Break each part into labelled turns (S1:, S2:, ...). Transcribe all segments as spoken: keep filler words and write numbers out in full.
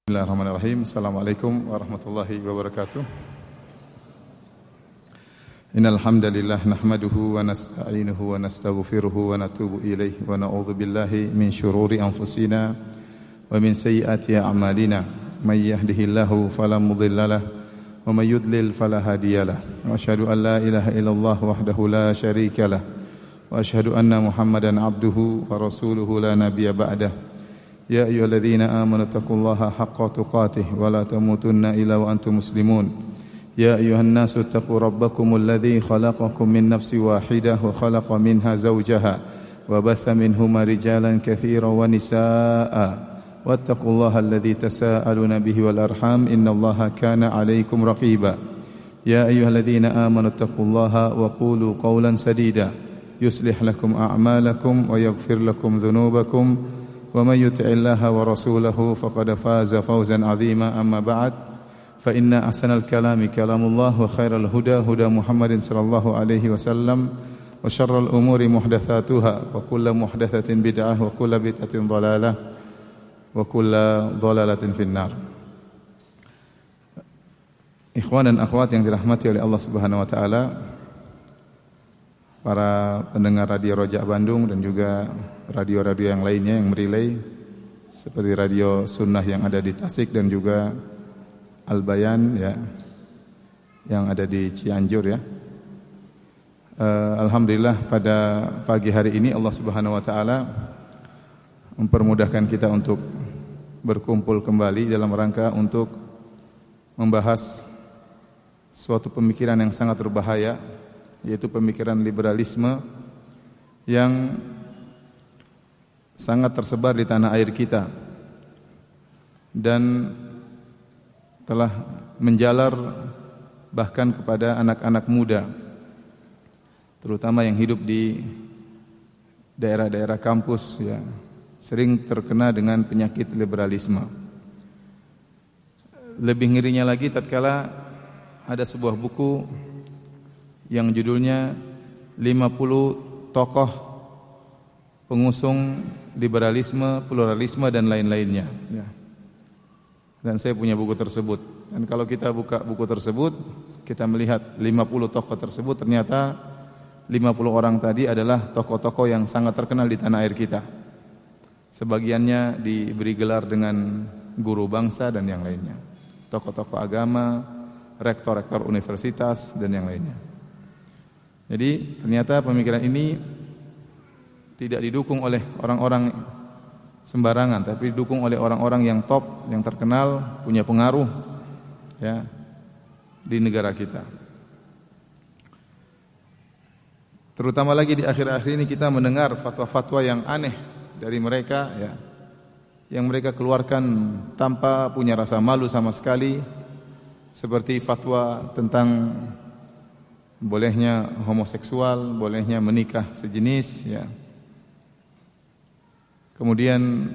S1: Bismillahirrahmanirrahim. Assalamualaikum warahmatullahi wabarakatuh. Innal hamdalillah nahmaduhu wa nasta'inuhu wa nastaghfiruhu wa natubu ilaihi wa na'udzu billahi min shururi anfusina wa min sayyiati a'malina. May yahdihillahu fala mudhillalah wa may yudlil fala hadiyalah. Wa asyhadu an la ilaha illallah wahdahu la syarikalah wa asyhadu anna Muhammadan abduhu wa rasuluhu la nabiyya ba'dah. يا أيها الذين آمنوا اتقوا الله حق تقاته ولا تموتن إلا وأنتم مسلمون يا أيها الناس اتقوا ربكم الذي خلقكم من نفس واحدة وخلق منها زوجها وبث منهما رجالا كثيرا ونساء واتقوا الله الذي تساءلون به والأرحام إن الله كان عليكم رقيبا يا أيها الذين آمنوا اتقوا الله وقولوا قولا سديدا يصلح لكم أعمالكم ويغفر لكم ذنوبكم ومن يطع الله ورسوله فقد فاز فوزا عظيما أما بعد فإن أحسن الكلام كلام الله وخير الهدى هدى محمد صلى الله عليه وسلم وشر الأمور محدثاتها وكل محدثة بدعة وكل بدعة ضلالة وكل ضلالة في النار. Ikhwan dan akhwat yang dirahmati oleh Allah Subhanahu wa taala, para pendengar Radio Rojak Bandung dan juga radio-radio yang lainnya yang merilai seperti Radio Sunnah yang ada di Tasik dan juga Al Bayan ya yang ada di Cianjur ya. Uh, Alhamdulillah pada pagi hari ini Allah Subhanahu wa taala mempermudahkan kita untuk berkumpul kembali dalam rangka untuk membahas suatu pemikiran yang sangat berbahaya, yaitu pemikiran liberalisme yang sangat tersebar di tanah air kita dan telah menjalar bahkan kepada anak-anak muda, terutama yang hidup di daerah-daerah kampus ya, sering terkena dengan penyakit liberalisme. Lebih ngerinya lagi tatkala ada sebuah buku yang judulnya lima puluh tokoh pengusung liberalisme, pluralisme dan lain-lainnya ya. Dan saya punya buku tersebut. Dan kalau kita buka buku tersebut, kita melihat lima puluh tokoh tersebut, ternyata lima puluh orang tadi adalah tokoh-tokoh yang sangat terkenal di tanah air kita. Sebagiannya diberi gelar dengan guru bangsa dan yang lainnya. Tokoh-tokoh agama, rektor-rektor universitas dan yang lainnya. Jadi ternyata pemikiran ini tidak didukung oleh orang-orang sembarangan, tapi didukung oleh orang-orang yang top, yang terkenal, punya pengaruh ya di negara kita. Terutama lagi di akhir-akhir ini kita mendengar fatwa-fatwa yang aneh dari mereka ya, yang mereka keluarkan tanpa punya rasa malu sama sekali, seperti fatwa tentang bolehnya homoseksual, bolehnya menikah sejenis ya. Kemudian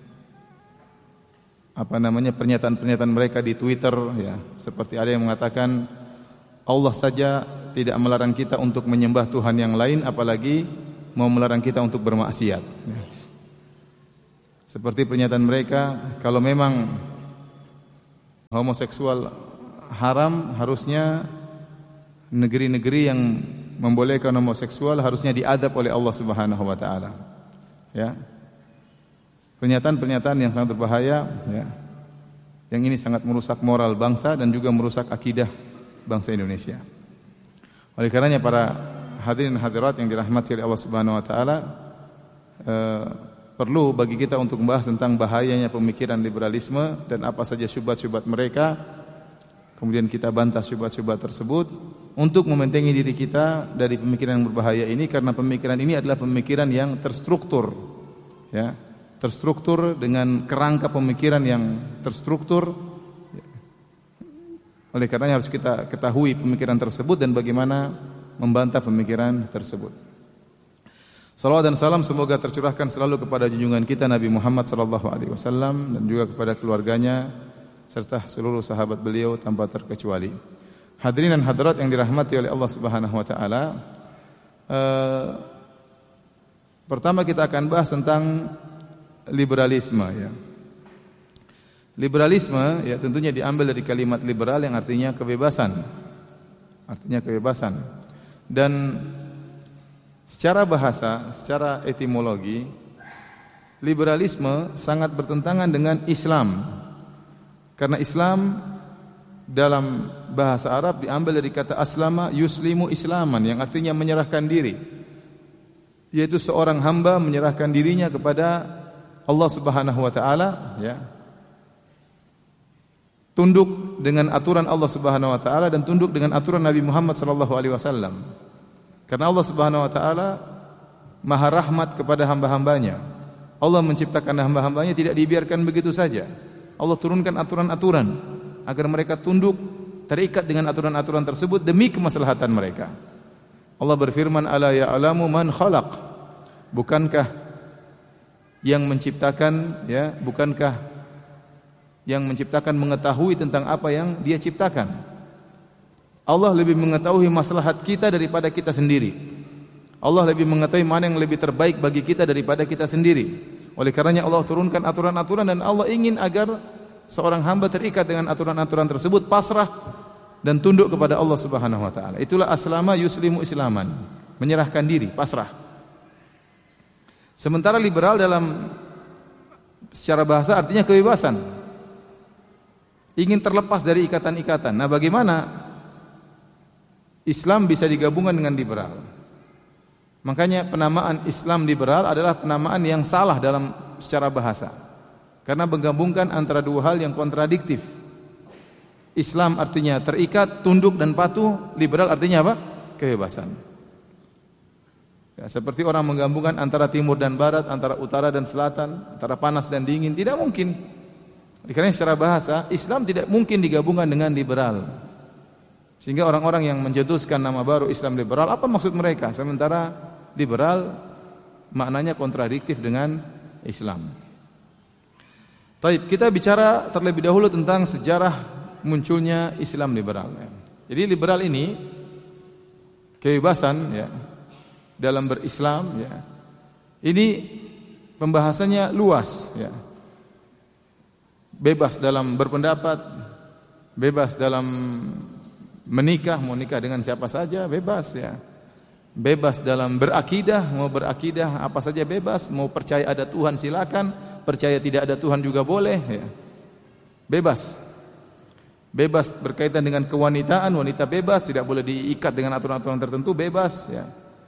S1: apa namanya pernyataan-pernyataan mereka di Twitter ya, seperti ada yang mengatakan Allah saja tidak melarang kita untuk menyembah Tuhan yang lain, apalagi mau melarang kita untuk bermaksiat ya. Seperti pernyataan mereka, kalau memang homoseksual haram, harusnya negeri-negeri yang membolehkan homoseksual harusnya diadab oleh Allah Subhanahu wa taala. Ya. Pernyataan-pernyataan yang sangat berbahaya ya. Yang ini sangat merusak moral bangsa dan juga merusak akidah bangsa Indonesia. Oleh karenanya para hadirin hadirat yang dirahmati oleh Allah Subhanahu wa taala, eh, perlu bagi kita untuk membahas tentang bahayanya pemikiran liberalisme dan apa saja syubhat-syubhat mereka. Kemudian kita bantah syubhat-syubhat tersebut untuk membentengi diri kita dari pemikiran yang berbahaya ini, karena pemikiran ini adalah pemikiran yang terstruktur ya, terstruktur dengan kerangka pemikiran yang terstruktur. Oleh karenanya harus kita ketahui pemikiran tersebut dan bagaimana membantah pemikiran tersebut. Salawat dan salam semoga tercurahkan selalu kepada junjungan kita Nabi Muhammad sallallahu alaihi wasallam dan juga kepada keluarganya serta seluruh sahabat beliau tanpa terkecuali. Hadirin dan hadirat yang dirahmati oleh Allah Subhanahu wa taala, eh, pertama kita akan bahas tentang liberalisme ya. Liberalisme ya tentunya diambil dari kalimat liberal yang artinya kebebasan. Artinya kebebasan. Dan secara bahasa, secara etimologi, liberalisme sangat bertentangan dengan Islam. Karena Islam dalam bahasa Arab diambil dari kata aslama yuslimu islaman yang artinya menyerahkan diri. Yaitu seorang hamba menyerahkan dirinya kepada Allah Subhanahu wa taala, ya. Tunduk dengan aturan Allah Subhanahu wa taala dan tunduk dengan aturan Nabi Muhammad sallallahu alaihi wasallam. Karena Allah Subhanahu wa taala Maha rahmat kepada hamba-hambanya. Allah menciptakan hamba-hambanya tidak dibiarkan begitu saja. Allah turunkan aturan-aturan agar mereka tunduk, terikat dengan aturan-aturan tersebut demi kemaslahatan mereka. Allah berfirman, "Ala ya'lamu man khalaq?" Bukankah yang menciptakan, ya, bukankah yang menciptakan mengetahui tentang apa yang Dia ciptakan? Allah lebih mengetahui maslahat kita daripada kita sendiri. Allah lebih mengetahui mana yang lebih terbaik bagi kita daripada kita sendiri. Oleh karenanya Allah turunkan aturan-aturan dan Allah ingin agar seorang hamba terikat dengan aturan-aturan tersebut, pasrah dan tunduk kepada Allah Subhanahu wa taala. Itulah aslama yuslimu islaman, menyerahkan diri, pasrah. Sementara liberal dalam secara bahasa artinya kebebasan. Ingin terlepas dari ikatan-ikatan. Nah, bagaimana Islam bisa digabungkan dengan liberal? Makanya penamaan Islam liberal adalah penamaan yang salah dalam secara bahasa. Karena menggabungkan antara dua hal yang kontradiktif. Islam artinya terikat, tunduk dan patuh, liberal artinya apa? Kebebasan. Ya, seperti orang menggabungkan antara timur dan barat, antara utara dan selatan, antara panas dan dingin, tidak mungkin. Karena secara bahasa Islam tidak mungkin digabungkan dengan liberal. Sehingga orang-orang yang mencetuskan nama baru Islam liberal, apa maksud mereka? Sementara liberal maknanya kontradiktif dengan Islam. Baik, kita bicara terlebih dahulu tentang sejarah munculnya Islam liberal. Jadi liberal ini kebebasan, ya, dalam berislam, ya. Ini pembahasannya luas, ya. Bebas dalam berpendapat, bebas dalam menikah, mau nikah dengan siapa saja bebas, ya. Bebas dalam berakidah, mau berakidah apa saja bebas, mau percaya ada Tuhan silakan, percaya tidak ada Tuhan juga boleh, ya. Bebas. Bebas berkaitan dengan kewanitaan, wanita bebas, tidak boleh diikat dengan aturan-aturan tertentu, bebas, ya.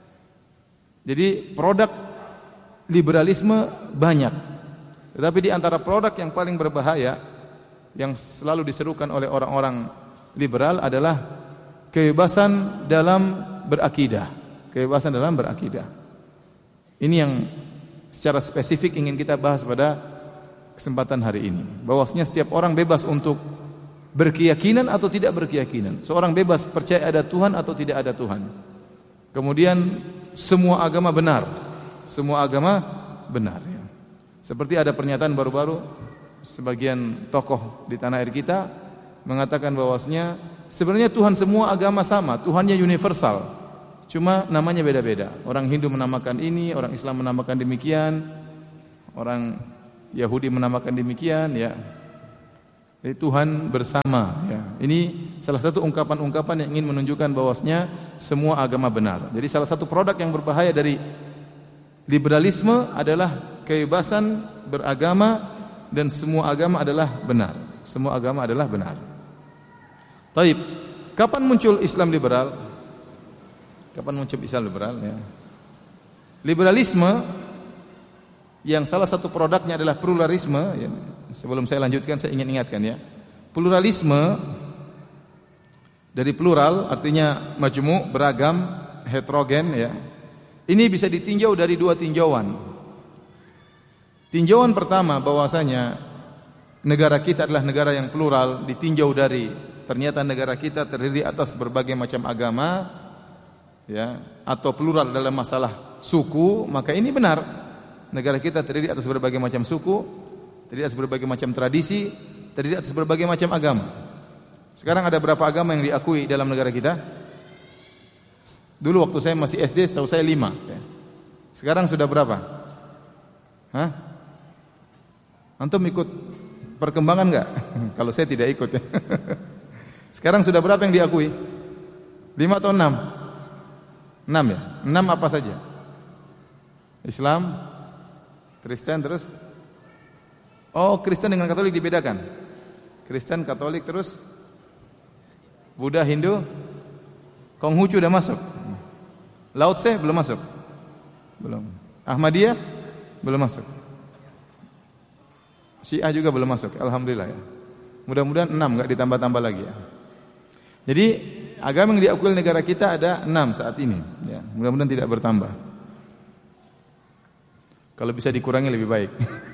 S1: Jadi produk liberalisme banyak. Tetapi di antara produk yang paling berbahaya yang selalu diserukan oleh orang-orang liberal adalah kebebasan dalam berakidah. Kebebasan dalam berakidah. Ini yang secara spesifik ingin kita bahas pada kesempatan hari ini. Bahwasanya setiap orang bebas untuk berkeyakinan atau tidak berkeyakinan. Seorang bebas percaya ada Tuhan atau tidak ada Tuhan. Kemudian semua agama benar. Semua agama benar, ya. Seperti ada pernyataan baru-baru sebagian tokoh di tanah air kita mengatakan bahwasanya sebenarnya Tuhan semua agama sama, Tuhannya universal. Cuma namanya beda-beda. Orang Hindu menamakan ini, orang Islam menamakan demikian, orang Yahudi menamakan demikian, ya. Jadi Tuhan bersama, ya. Ini salah satu ungkapan-ungkapan yang ingin menunjukkan bahwasanya semua agama benar. Jadi salah satu produk yang berbahaya dari liberalisme adalah kebebasan beragama dan semua agama adalah benar. Semua agama adalah benar. Taib. Kapan muncul Islam liberal? Kapan muncul Islam liberal? Ya. Liberalisme yang salah satu produknya adalah pluralisme. Ya. Sebelum saya lanjutkan, saya ingin ingatkan, ya. Pluralisme dari plural artinya majmu', beragam, heterogen, ya. Ini bisa ditinjau dari dua tinjauan. Tinjauan pertama bahwasanya negara kita adalah negara yang plural, ditinjau dari ternyata negara kita terdiri atas berbagai macam agama, ya, atau plural dalam masalah suku, maka ini benar. Negara kita terdiri atas berbagai macam suku, terdiri atas berbagai macam tradisi, terdiri atas berbagai macam agama. Sekarang ada berapa agama yang diakui dalam negara kita? Dulu waktu saya masih S D, setahu saya lima, ya. Sekarang sudah berapa? Hah? Antum ikut perkembangan enggak? Kalau saya tidak ikut ya. Sekarang sudah berapa yang diakui? Lima atau enam? Enam ya? Enam apa saja? Islam, Kristen terus? Oh, Kristen dengan Katolik dibedakan. Kristen, Katolik terus? Buddha, Hindu, Konghucu udah masuk. Lao Tse belum masuk. Belum. Ahmadiyah belum masuk. Syiah juga belum masuk. Alhamdulillah ya. Mudah-mudahan enam enggak ditambah-tambah lagi ya. Jadi agama yang diakui negara kita ada enam saat ini ya. Mudah-mudahan tidak bertambah. Kalau bisa dikurangi lebih baik.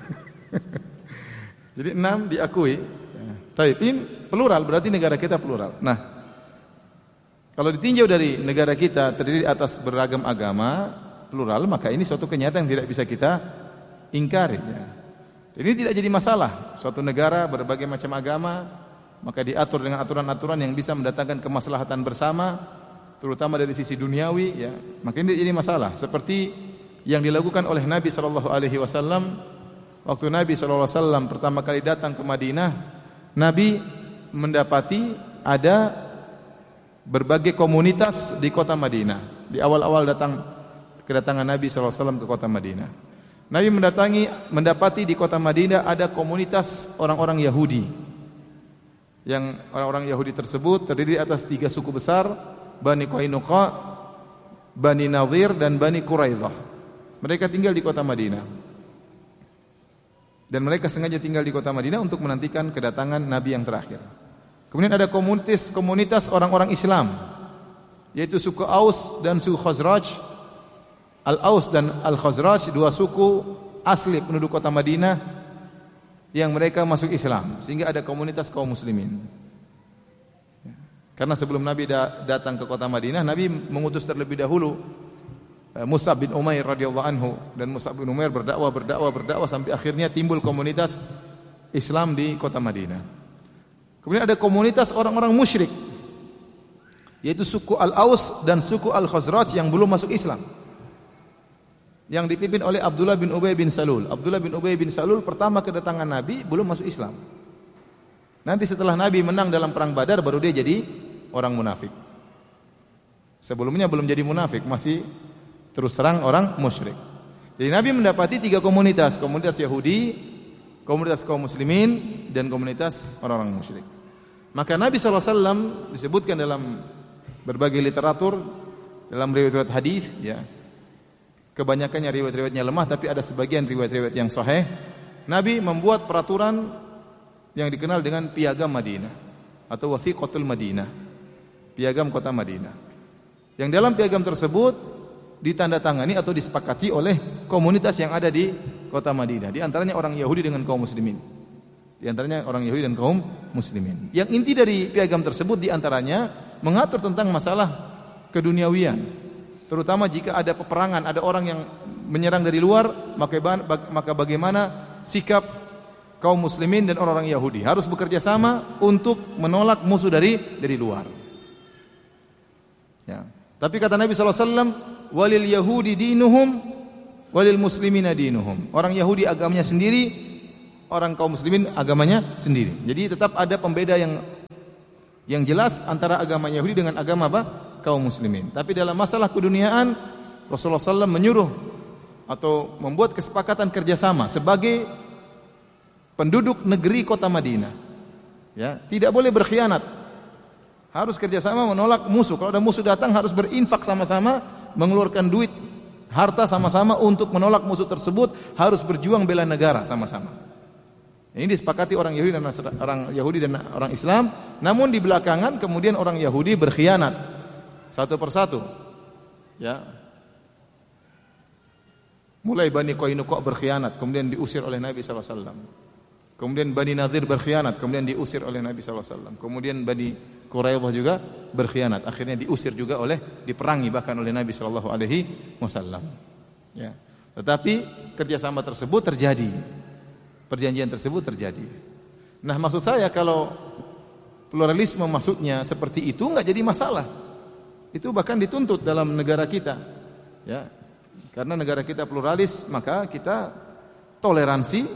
S1: Jadi enam diakui. Ya. Tapi ini plural berarti negara kita plural. Nah, kalau ditinjau dari negara kita terdiri atas beragam agama plural, maka ini suatu kenyataan yang tidak bisa kita ingkari. Ya. Ini tidak jadi masalah. Suatu negara berbagai macam agama, maka diatur dengan aturan-aturan yang bisa mendatangkan kemaslahatan bersama, terutama dari sisi duniawi. Ya. Maka ini tidak jadi masalah. Seperti yang dilakukan oleh Nabi Shallallahu Alaihi Wasallam waktu Nabi Shallallahu Alaihi Wasallam pertama kali datang ke Madinah, Nabi mendapati ada berbagai komunitas di kota Madinah. Di awal-awal datang kedatangan Nabi shallallahu alaihi wasallam ke kota Madinah, Nabi mendatangi mendapati di kota Madinah ada komunitas orang-orang Yahudi. Yang orang-orang Yahudi tersebut terdiri atas tiga suku besar, Bani Qainuqa, Bani Nadhir dan Bani Quraidah. Mereka tinggal di kota Madinah. Dan mereka sengaja tinggal di kota Madinah untuk menantikan kedatangan Nabi yang terakhir. Kemudian ada komunitas komunitas orang-orang Islam, yaitu suku Aus dan suku Khazraj. Al-Aus dan Al-Khazraj, dua suku asli penduduk kota Madinah yang mereka masuk Islam, sehingga ada komunitas kaum muslimin. Karena sebelum Nabi datang ke kota Madinah, Nabi mengutus terlebih dahulu Mus'ab bin Umair radhiyallahu anhu, dan Mus'ab bin Umair berdakwah berdakwah berdakwah sampai akhirnya timbul komunitas Islam di kota Madinah. Kemudian ada komunitas orang-orang musyrik, yaitu suku Al-Aus dan suku Al-Khazraj yang belum masuk Islam, yang dipimpin oleh Abdullah bin Ubay bin Salul. Abdullah bin Ubay bin Salul pertama kedatangan Nabi belum masuk Islam. Nanti setelah Nabi menang dalam perang Badar baru dia jadi orang munafik. Sebelumnya belum jadi munafik, masih terus terang orang musyrik. Jadi Nabi mendapati tiga komunitas, komunitas Yahudi, komunitas kaum muslimin, dan komunitas orang-orang musyrik. Maka Nabi shallallahu alaihi wasallam disebutkan dalam berbagai literatur, dalam riwayat-riwayat hadis, ya, kebanyakannya riwayat-riwayatnya lemah, tapi ada sebagian riwayat-riwayat yang sahih. Nabi membuat peraturan yang dikenal dengan piagam Madinah atau wathiqatul Madinah, piagam kota Madinah. Yang dalam piagam tersebut ditandatangani atau disepakati oleh komunitas yang ada di kota Madinah. Di antaranya orang Yahudi dengan kaum muslimin. Di antaranya orang Yahudi dan kaum muslimin. Yang inti dari piagam tersebut di antaranya mengatur tentang masalah keduniawian. Terutama jika ada peperangan, ada orang yang menyerang dari luar, maka maka bagaimana sikap kaum muslimin dan orang-orang Yahudi? Harus bekerja sama untuk menolak musuh dari dari luar. Ya. Tapi kata Nabi sallallahu alaihi wasallam, walil yahudi dinuhum walil muslimina dinuhum. Orang Yahudi agamanya sendiri, orang kaum muslimin agamanya sendiri. Jadi tetap ada pembeda yang yang jelas antara agama Yahudi dengan agama apa? Kaum muslimin. Tapi dalam masalah keduniaan, Rasulullah sallallahu alaihi wasallam menyuruh atau membuat kesepakatan kerjasama sebagai penduduk negeri kota Madinah. Ya, tidak boleh berkhianat. Harus kerjasama menolak musuh. Kalau ada musuh datang harus berinfak sama-sama, mengeluarkan duit, harta sama-sama untuk menolak musuh tersebut. Harus berjuang bela negara sama-sama. Ini disepakati orang Yahudi dan orang Yahudi dan orang Islam. Namun di belakangan kemudian orang Yahudi berkhianat satu persatu. Ya. Mulai Bani Qainuqa berkhianat, kemudian diusir oleh Nabi sallallahu alaihi wasallam. Kemudian Bani Nadhir berkhianat, kemudian diusir oleh Nabi sallallahu alaihi wasallam. Kemudian Bani Quraidah juga berkhianat, akhirnya diusir juga oleh, diperangi bahkan oleh Nabi sallallahu alaihi wasallam. Ya. Tetapi kerjasama tersebut terjadi. Perjanjian tersebut terjadi. Nah, maksud saya kalau pluralisme maksudnya seperti itu enggak jadi masalah. Itu bahkan dituntut dalam negara kita. Ya. Karena negara kita pluralis, maka kita toleransi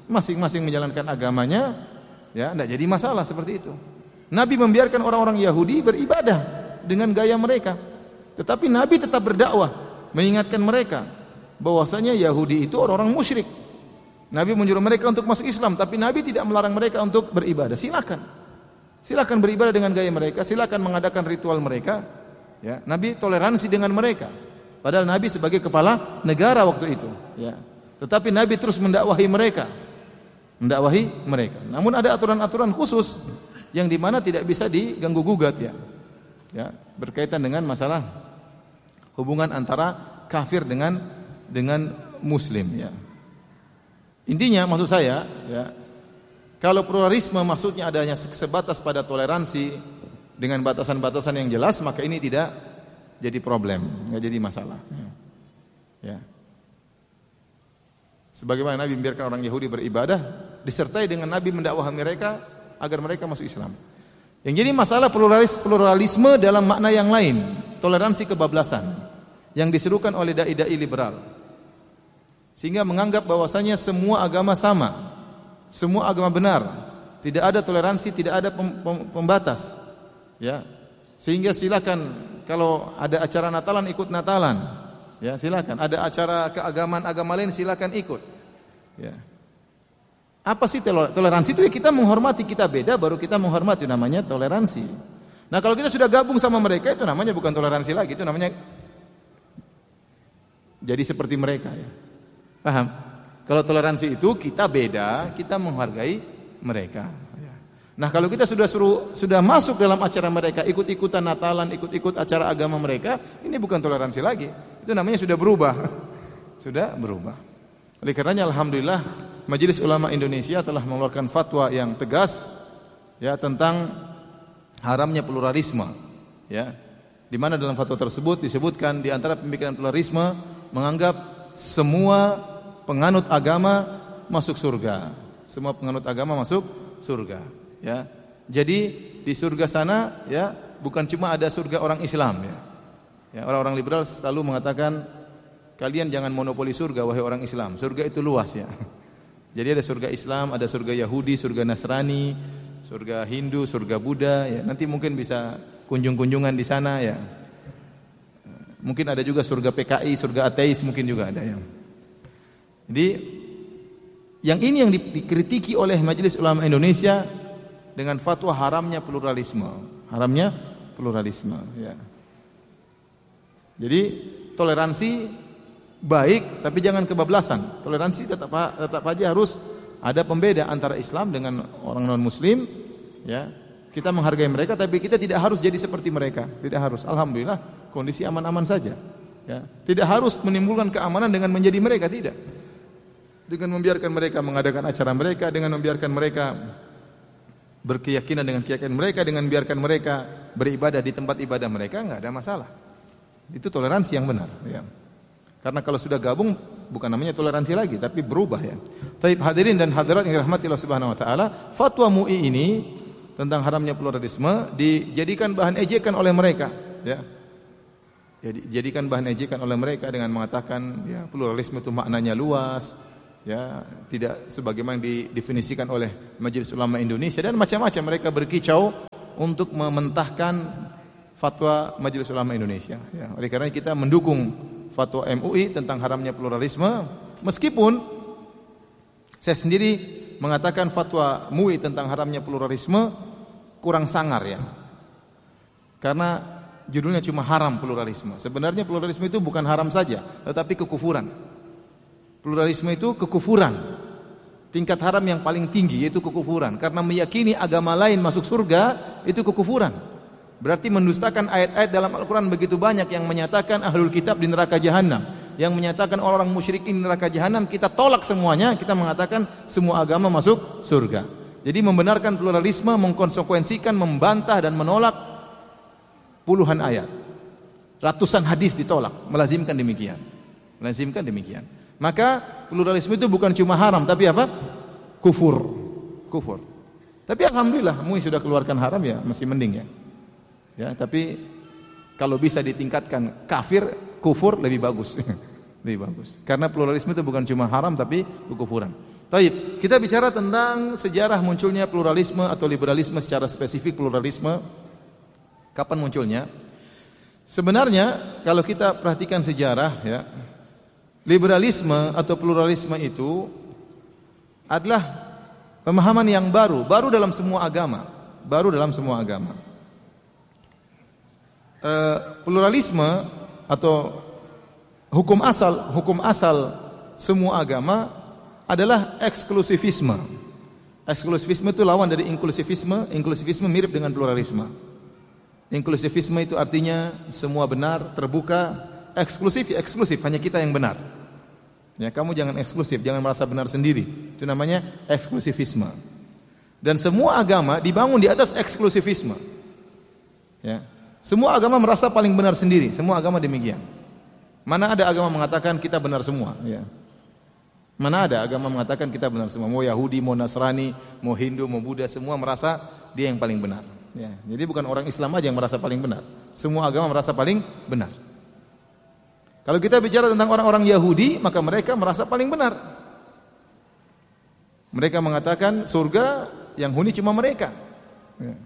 S1: masing-masing menjalankan agamanya, ya, tidak jadi masalah seperti itu. Nabi membiarkan orang-orang Yahudi beribadah dengan gaya mereka, tetapi Nabi tetap berdakwah, mengingatkan mereka bahwasanya Yahudi itu orang-orang musyrik. Nabi menyuruh mereka untuk masuk Islam, tapi Nabi tidak melarang mereka untuk beribadah. Silakan, silakan beribadah dengan gaya mereka, silakan mengadakan ritual mereka. Ya, Nabi toleransi dengan mereka. Padahal Nabi sebagai kepala negara waktu itu. Ya, tetapi Nabi terus mendakwahi mereka, mendakwahi mereka. Namun ada aturan-aturan khusus yang dimana tidak bisa diganggu gugat, ya, ya, berkaitan dengan masalah hubungan antara kafir dengan dengan Muslim. Ya. Intinya maksud saya, ya, kalau pluralisme maksudnya adanya sebatas pada toleransi dengan batasan-batasan yang jelas, maka ini tidak jadi problem, nggak jadi masalah. Ya. Ya. Sebagaimana Nabi membiarkan orang Yahudi beribadah, disertai dengan Nabi mendakwahi mereka agar mereka masuk Islam. Yang jadi masalah pluralis, pluralisme dalam makna yang lain, toleransi kebablasan yang diserukan oleh dai-dai liberal, sehingga menganggap bahwasanya semua agama sama, semua agama benar, tidak ada toleransi, tidak ada pem, pem, pembatas, ya. Sehingga silakan kalau ada acara Natalan ikut Natalan, ya silakan. Ada acara keagamaan agama lain silakan ikut, ya. Apa sih toleransi itu? Ya kita menghormati, kita beda baru kita menghormati, namanya toleransi. Nah kalau kita sudah gabung sama mereka itu namanya bukan toleransi lagi, itu namanya jadi seperti mereka, ya. Paham? Kalau toleransi itu kita beda, kita menghargai mereka. Nah kalau kita sudah suruh sudah masuk dalam acara mereka, ikut-ikutan Natalan, ikut-ikut acara agama mereka, ini bukan toleransi lagi. Itu namanya sudah berubah. Sudah berubah. Oleh karenanya alhamdulillah Majelis Ulama Indonesia telah mengeluarkan fatwa yang tegas, ya, tentang haramnya pluralisme, ya. Di mana dalam fatwa tersebut disebutkan di antara pemikiran pluralisme menganggap semua penganut agama masuk surga. Semua penganut agama masuk surga, ya. Jadi di surga sana, ya, bukan cuma ada surga orang Islam, ya. Ya, orang-orang liberal selalu mengatakan kalian jangan monopoli surga wahai orang Islam. Surga itu luas, ya. Jadi ada surga Islam, ada surga Yahudi, surga Nasrani, surga Hindu, surga Buddha, ya. Nanti mungkin bisa kunjung-kunjungan di sana, ya. Mungkin ada juga surga P K I, surga ateis mungkin juga ada, ya. Jadi yang ini yang dikritiki oleh Majelis Ulama Indonesia dengan fatwa haramnya pluralisme, haramnya pluralisme, ya. Jadi toleransi baik, tapi jangan kebablasan. Toleransi tetap tetap aja harus ada pembeda antara Islam dengan orang non Muslim, ya. Kita menghargai mereka, tapi kita tidak harus jadi seperti mereka. Tidak harus. Alhamdulillah kondisi aman-aman saja, ya. Tidak harus menimbulkan keamanan dengan menjadi mereka, tidak. Dengan membiarkan mereka mengadakan acara mereka, dengan membiarkan mereka berkeyakinan dengan keyakinan mereka, dengan membiarkan mereka beribadah di tempat ibadah mereka, enggak ada masalah. Itu toleransi yang benar, ya. Karena kalau sudah gabung bukan namanya toleransi lagi, tapi berubah, ya. Taib hadirin dan hadirat yang dirahmati Allah Subhanahu wa taala, fatwa M U I ini tentang haramnya pluralisme dijadikan bahan ejekan oleh mereka, ya. Jadi jadikan bahan ejekan oleh mereka dengan mengatakan, ya, pluralisme itu maknanya luas, ya, tidak sebagaimana didefinisikan oleh Majelis Ulama Indonesia, dan macam-macam mereka berkicau untuk mementahkan fatwa Majelis Ulama Indonesia, ya. Oleh karena kita mendukung fatwa M U I tentang haramnya pluralisme, meskipun saya sendiri mengatakan fatwa M U I tentang haramnya pluralisme kurang sangar, ya. Karena judulnya cuma haram pluralisme. Sebenarnya pluralisme itu bukan haram saja, tetapi kekufuran. Pluralisme itu kekufuran. Tingkat haram yang paling tinggi yaitu kekufuran. Karena meyakini agama lain masuk surga itu kekufuran. Berarti mendustakan ayat-ayat dalam Al-Quran begitu banyak yang menyatakan ahlul kitab di neraka jahanam, yang menyatakan orang-orang musyrikin di neraka jahanam. Kita tolak semuanya, kita mengatakan semua agama masuk surga. Jadi membenarkan pluralisme mengkonsekuensikan membantah dan menolak puluhan ayat, ratusan hadis ditolak, melazimkan demikian, melazimkan demikian. Maka pluralisme itu bukan cuma haram, tapi apa? Kufur, kufur. Tapi alhamdulillah, M U I sudah keluarkan haram, ya, masih mending, ya. Ya, tapi kalau bisa ditingkatkan kafir, kufur lebih bagus, lebih bagus. Karena pluralisme itu bukan cuma haram, tapi kekufuran. Taib, kita bicara tentang sejarah munculnya pluralisme atau liberalisme secara spesifik pluralisme. Kapan munculnya? Sebenarnya kalau kita perhatikan sejarah ya, liberalisme atau pluralisme itu adalah pemahaman yang baru, baru dalam semua agama, baru dalam semua agama. E, pluralisme atau hukum asal, hukum asal semua agama adalah eksklusivisme. Eksklusivisme itu lawan dari inklusivisme. Inklusivisme mirip dengan pluralisme. Inklusivisme itu artinya semua benar, terbuka. Eksklusif, ya eksklusif, hanya kita yang benar. Ya, kamu jangan eksklusif, jangan merasa benar sendiri. Itu namanya eksklusivisme. Dan semua agama dibangun di atas eksklusivisme. Ya. Semua agama merasa paling benar sendiri. Semua agama demikian. Mana ada agama mengatakan kita benar semua? Ya. Mana ada agama mengatakan kita benar semua? Mau Yahudi, mau Nasrani, mau Hindu, mau Buddha, semua merasa dia yang paling benar. Ya. Jadi bukan orang Islam aja yang merasa paling benar. Semua agama merasa paling benar. Kalau kita bicara tentang orang-orang Yahudi, maka mereka merasa paling benar. Mereka mengatakan surga yang huni cuma mereka. Ya.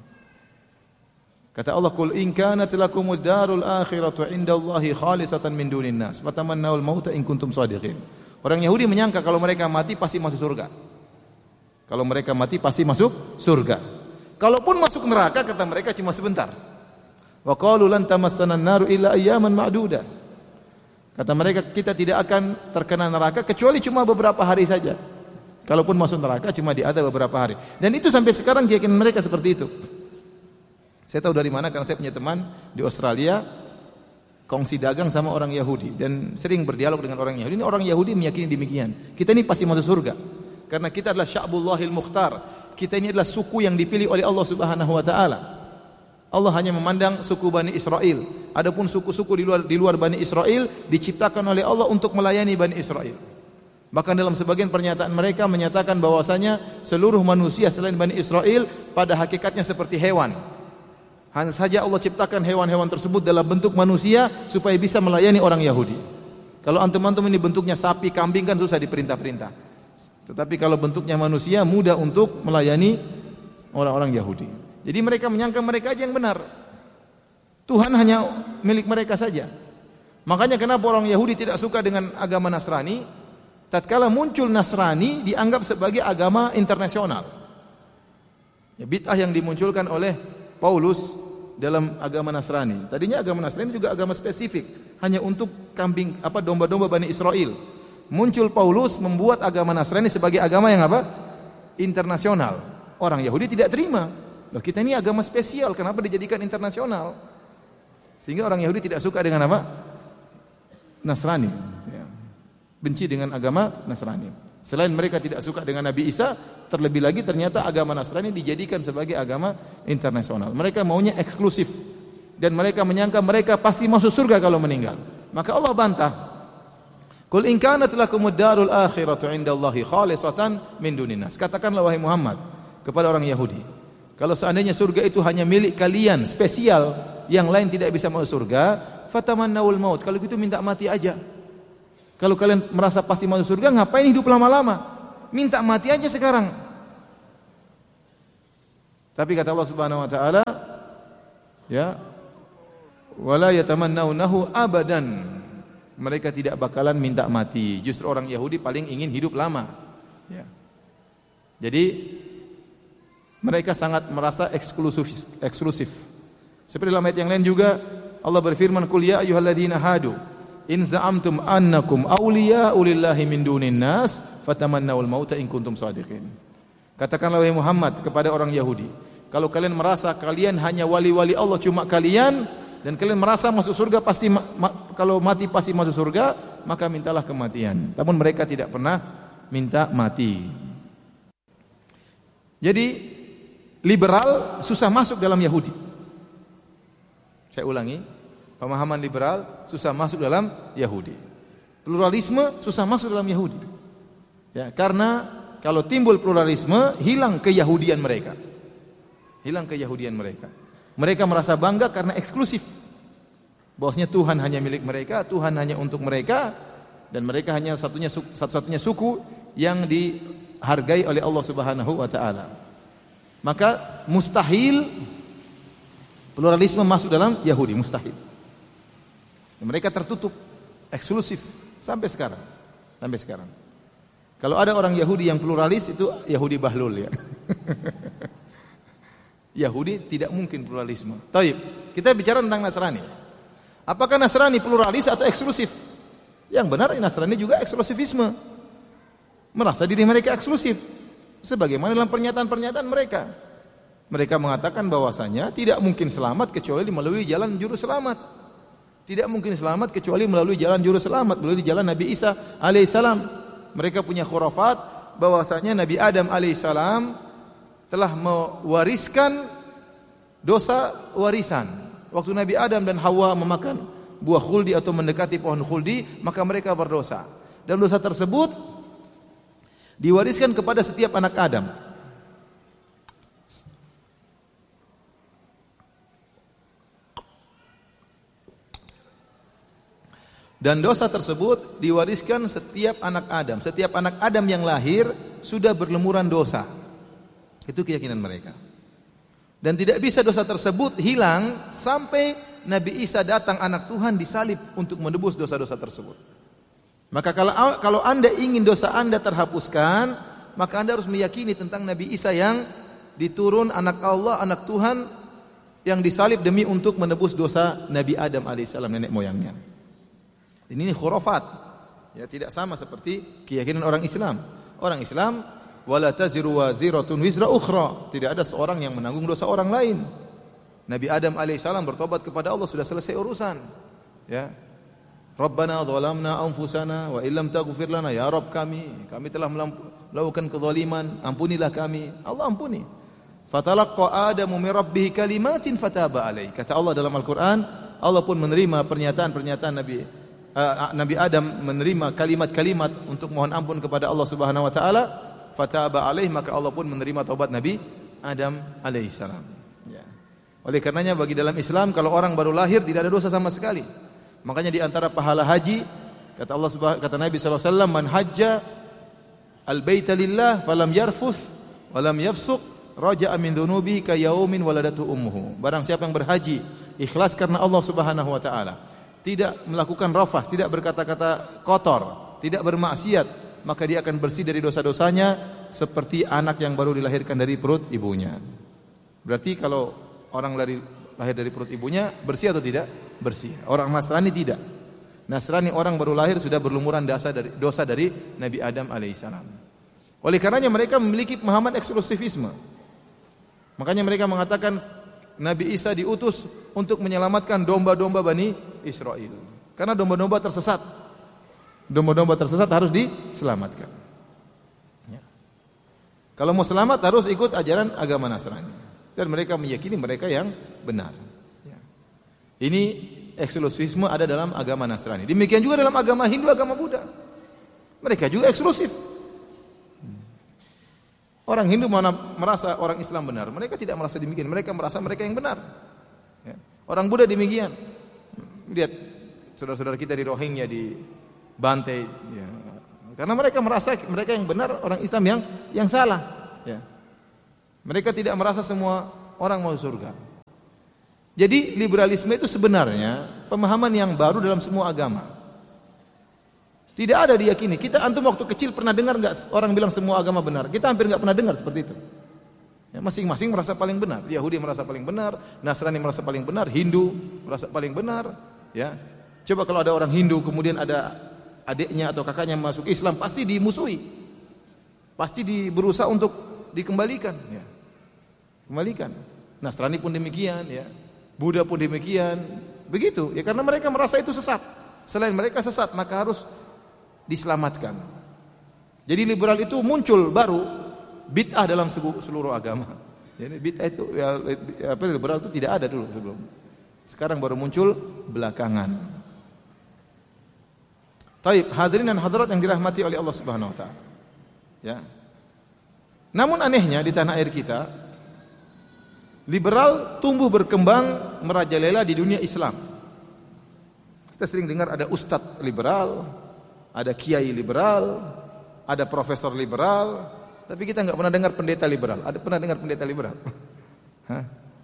S1: Kata Allah, "Qul in kanat lakumud darul akhiratu 'indallahi khalisatan min dunin nas, fatamannawul mauta in kuntum shadiqin." Orang Yahudi menyangka kalau mereka mati pasti masuk surga. Kalau mereka mati pasti masuk surga. Kalaupun masuk neraka, kata mereka cuma sebentar. Wa qalu lan tamassana an-naru illa ayyaman ma'duda. Kata mereka, kita tidak akan terkena neraka kecuali cuma beberapa hari saja. Kalaupun masuk neraka cuma di ada beberapa hari. Dan itu sampai sekarang keyakinan mereka seperti itu. Saya tahu dari mana karena saya punya teman di Australia kongsi dagang sama orang Yahudi dan sering berdialog dengan orang Yahudi. Ini orang Yahudi meyakini demikian. Kita ini pasti masuk surga karena kita adalah sya'bullahil mukhtar. Kita ini adalah suku yang dipilih oleh Allah Subhanahu wa taala. Allah hanya memandang suku Bani Israel. Adapun suku-suku di luar di luar Bani Israel diciptakan oleh Allah untuk melayani Bani Israel. Bahkan dalam sebagian pernyataan mereka menyatakan bahwasanya seluruh manusia selain Bani Israel pada hakikatnya seperti hewan. Hanya saja Allah ciptakan hewan-hewan tersebut dalam bentuk manusia supaya bisa melayani orang Yahudi. Kalau antum-antum ini bentuknya sapi, kambing kan susah diperintah-perintah. Tetapi kalau bentuknya manusia mudah untuk melayani orang-orang Yahudi. Jadi mereka menyangka mereka aja yang benar. Tuhan hanya milik mereka saja. Makanya kenapa orang Yahudi tidak suka dengan agama Nasrani? Tatkala muncul Nasrani dianggap sebagai agama internasional. Ya, bid'ah yang dimunculkan oleh Paulus dalam agama Nasrani. Tadinya agama Nasrani juga agama spesifik, hanya untuk kambing apa domba-domba Bani Israel. Muncul Paulus membuat agama Nasrani sebagai agama yang apa? Internasional. Orang Yahudi tidak terima. Loh, kita ini agama spesial, kenapa dijadikan internasional? Sehingga orang Yahudi tidak suka dengan apa? Nasrani. Ya. Benci dengan agama Nasrani. Selain mereka tidak suka dengan Nabi Isa, terlebih lagi ternyata agama Nasrani dijadikan sebagai agama internasional. Mereka maunya eksklusif dan mereka menyangka mereka pasti masuk surga kalau meninggal. Maka Allah bantah. Qul in kanat lakumud darul akhiratu 'indallahi khalisatan min dunin nas. Katakanlah wahai Muhammad kepada orang Yahudi, kalau seandainya surga itu hanya milik kalian, spesial, yang lain tidak bisa masuk surga, fatamannawul maut. Kalau gitu minta mati aja. Kalau kalian merasa pasti masuk surga, ngapain hidup lama-lama? Minta mati aja sekarang. Tapi kata Allah Subhanahu wa taala, ya, wala yatamannawnahu abadan. Mereka tidak bakalan minta mati. Justru orang Yahudi paling ingin hidup lama. Ya. Jadi mereka sangat merasa eksklusif, eksklusif. Seperti dalam ayat yang lain juga Allah berfirman, "Qul ya ayyuhalladzina hadu in za'amtum annakum awliya'u lillahi min dunin nas fatamannawul mauta in kuntum shadiqin." Katakanlah wahai Muhammad kepada orang Yahudi, kalau kalian merasa kalian hanya wali-wali Allah cuma kalian dan kalian merasa masuk surga pasti ma, ma, kalau mati pasti masuk surga, maka mintalah kematian. Namun mereka tidak pernah minta mati. Jadi liberal susah masuk dalam Yahudi. Saya ulangi, pemahaman liberal susah masuk dalam Yahudi. Pluralisme susah masuk dalam Yahudi. Ya, karena kalau timbul pluralisme, hilang keyahudian mereka. Hilang keyahudian mereka. Mereka merasa bangga karena eksklusif. Bahwasanya Tuhan hanya milik mereka, Tuhan hanya untuk mereka, dan mereka hanya satunya satu-satunya suku yang di dihargai oleh Allah Subhanahu wa taala. Maka mustahil pluralisme masuk dalam Yahudi, mustahil. Mereka tertutup, eksklusif sampai sekarang. Sampai sekarang. Kalau ada orang Yahudi yang pluralis itu Yahudi bahlul ya. Yahudi tidak mungkin pluralisme. Taib. Kita bicara tentang Nasrani. Apakah Nasrani pluralis atau eksklusif? Yang benar Nasrani juga eksklusifisme. Merasa diri mereka eksklusif. Sebagaimana dalam pernyataan-pernyataan mereka. Mereka mengatakan bahwasanya tidak mungkin selamat kecuali melalui jalan juru selamat. Tidak mungkin selamat kecuali melalui jalan juru selamat, melalui jalan Nabi Isa alaihissalam. Mereka punya khurafat bahwasanya Nabi Adam alaihissalam telah mewariskan dosa warisan. Waktu Nabi Adam dan Hawa memakan buah khuldi atau mendekati pohon khuldi, maka mereka berdosa. Dan dosa tersebut diwariskan kepada setiap anak Adam. Dan dosa tersebut diwariskan setiap anak Adam. Setiap anak Adam yang lahir sudah berlumuran dosa. Itu keyakinan mereka. Dan tidak bisa dosa tersebut hilang sampai Nabi Isa datang anak Tuhan disalib untuk menebus dosa-dosa tersebut. Maka kalau kalau Anda ingin dosa Anda terhapuskan, maka Anda harus meyakini tentang Nabi Isa yang diturun anak Allah, anak Tuhan yang disalib demi untuk menebus dosa Nabi Adam alaihissalam, nenek moyangnya. Ini khurafat. Ya, tidak sama seperti keyakinan orang Islam. Orang Islam wala taziru waziratun wizra ukhra. Tidak ada seorang yang menanggung dosa orang lain. Nabi Adam alaihissalam bertobat kepada Allah, sudah selesai urusan. Ya. Rabbana zalamna anfusana wa illam taghfir lana, ya Rabb kami, kami telah melakukan kezaliman, ampunilah kami. Allah ampuni. Fatalaqqa Adamu min rabbih kalimatin fataba alaihi. Kata Allah dalam Al-Qur'an, Allah pun menerima pernyataan-pernyataan Nabi uh, Nabi Adam, menerima kalimat-kalimat untuk mohon ampun kepada Allah Subhanahu wa taala, fataba alaihi, maka Allah pun menerima taubat Nabi Adam alaihissalam. Ya. Oleh karenanya bagi dalam Islam kalau orang baru lahir tidak ada dosa sama sekali. Makanya di antara pahala haji kata Allah Subhanahu kata Nabi sallallahu alaihi wasallam, man hajja al-baita lillah falam yarfuth walam yafsuq raja'a min dhunubihi ka yaumin waladatu ummuhu. Barang siapa yang berhaji ikhlas karena Allah Subhanahu wa taala, tidak melakukan rafas, tidak berkata-kata kotor, tidak bermaksiat, maka dia akan bersih dari dosa-dosanya seperti anak yang baru dilahirkan dari perut ibunya. Berarti kalau orang dari lahir dari perut ibunya bersih atau tidak? Bersih. Orang Nasrani tidak. Nasrani orang baru lahir sudah berlumuran dosa dari dosa dari Nabi Adam alaihissalam. Oleh karenanya mereka memiliki pemahaman eksklusifisme. Makanya mereka mengatakan Nabi Isa diutus untuk menyelamatkan domba-domba Bani Israel. Karena domba-domba tersesat. Domba-domba tersesat harus diselamatkan. Ya. Kalau mau selamat harus ikut ajaran agama Nasrani. Dan mereka meyakini mereka yang benar. Ya. Ini eksklusifisme ada dalam agama Nasrani. Demikian juga dalam agama Hindu, agama Buddha. Mereka juga eksklusif. Orang Hindu mana merasa orang Islam benar. Mereka tidak merasa demikian. Mereka merasa mereka yang benar. Ya. Orang Buddha demikian. Lihat saudara-saudara kita di Rohingya dibantai. Ya. Karena mereka merasa mereka yang benar, orang Islam yang yang salah. Ya. Mereka tidak merasa semua orang mau surga. Jadi liberalisme itu sebenarnya pemahaman yang baru dalam semua agama. Tidak ada diyakini. Kita antum waktu kecil pernah dengar enggak orang bilang semua agama benar? Kita hampir enggak pernah dengar seperti itu. Ya, masing-masing merasa paling benar. Yahudi merasa paling benar, Nasrani merasa paling benar, Hindu merasa paling benar. Ya, coba kalau ada orang Hindu kemudian ada adiknya atau kakaknya masuk Islam, pasti dimusuhi, pasti di, berusaha untuk dikembalikan. Ya. Kembalikan. Nasrani pun demikian, ya. Buddha pun demikian. Begitu, ya karena mereka merasa itu sesat. Selain mereka sesat, maka harus diselamatkan. Jadi liberal itu muncul baru bid'ah dalam seluruh agama. Jadi bid'ah itu ya, apa liberal itu tidak ada dulu sebelum. Sekarang baru muncul belakangan. Taib, hadirin dan hadirat yang dirahmati oleh Allah Subhanahu wa taala. Ya. Namun anehnya di tanah air kita liberal tumbuh berkembang merajalela di dunia Islam. Kita sering dengar ada ustadz liberal, ada kiai liberal, ada profesor liberal, Tapi kita nggak pernah dengar pendeta liberal. Ada pernah dengar pendeta liberal? Hah?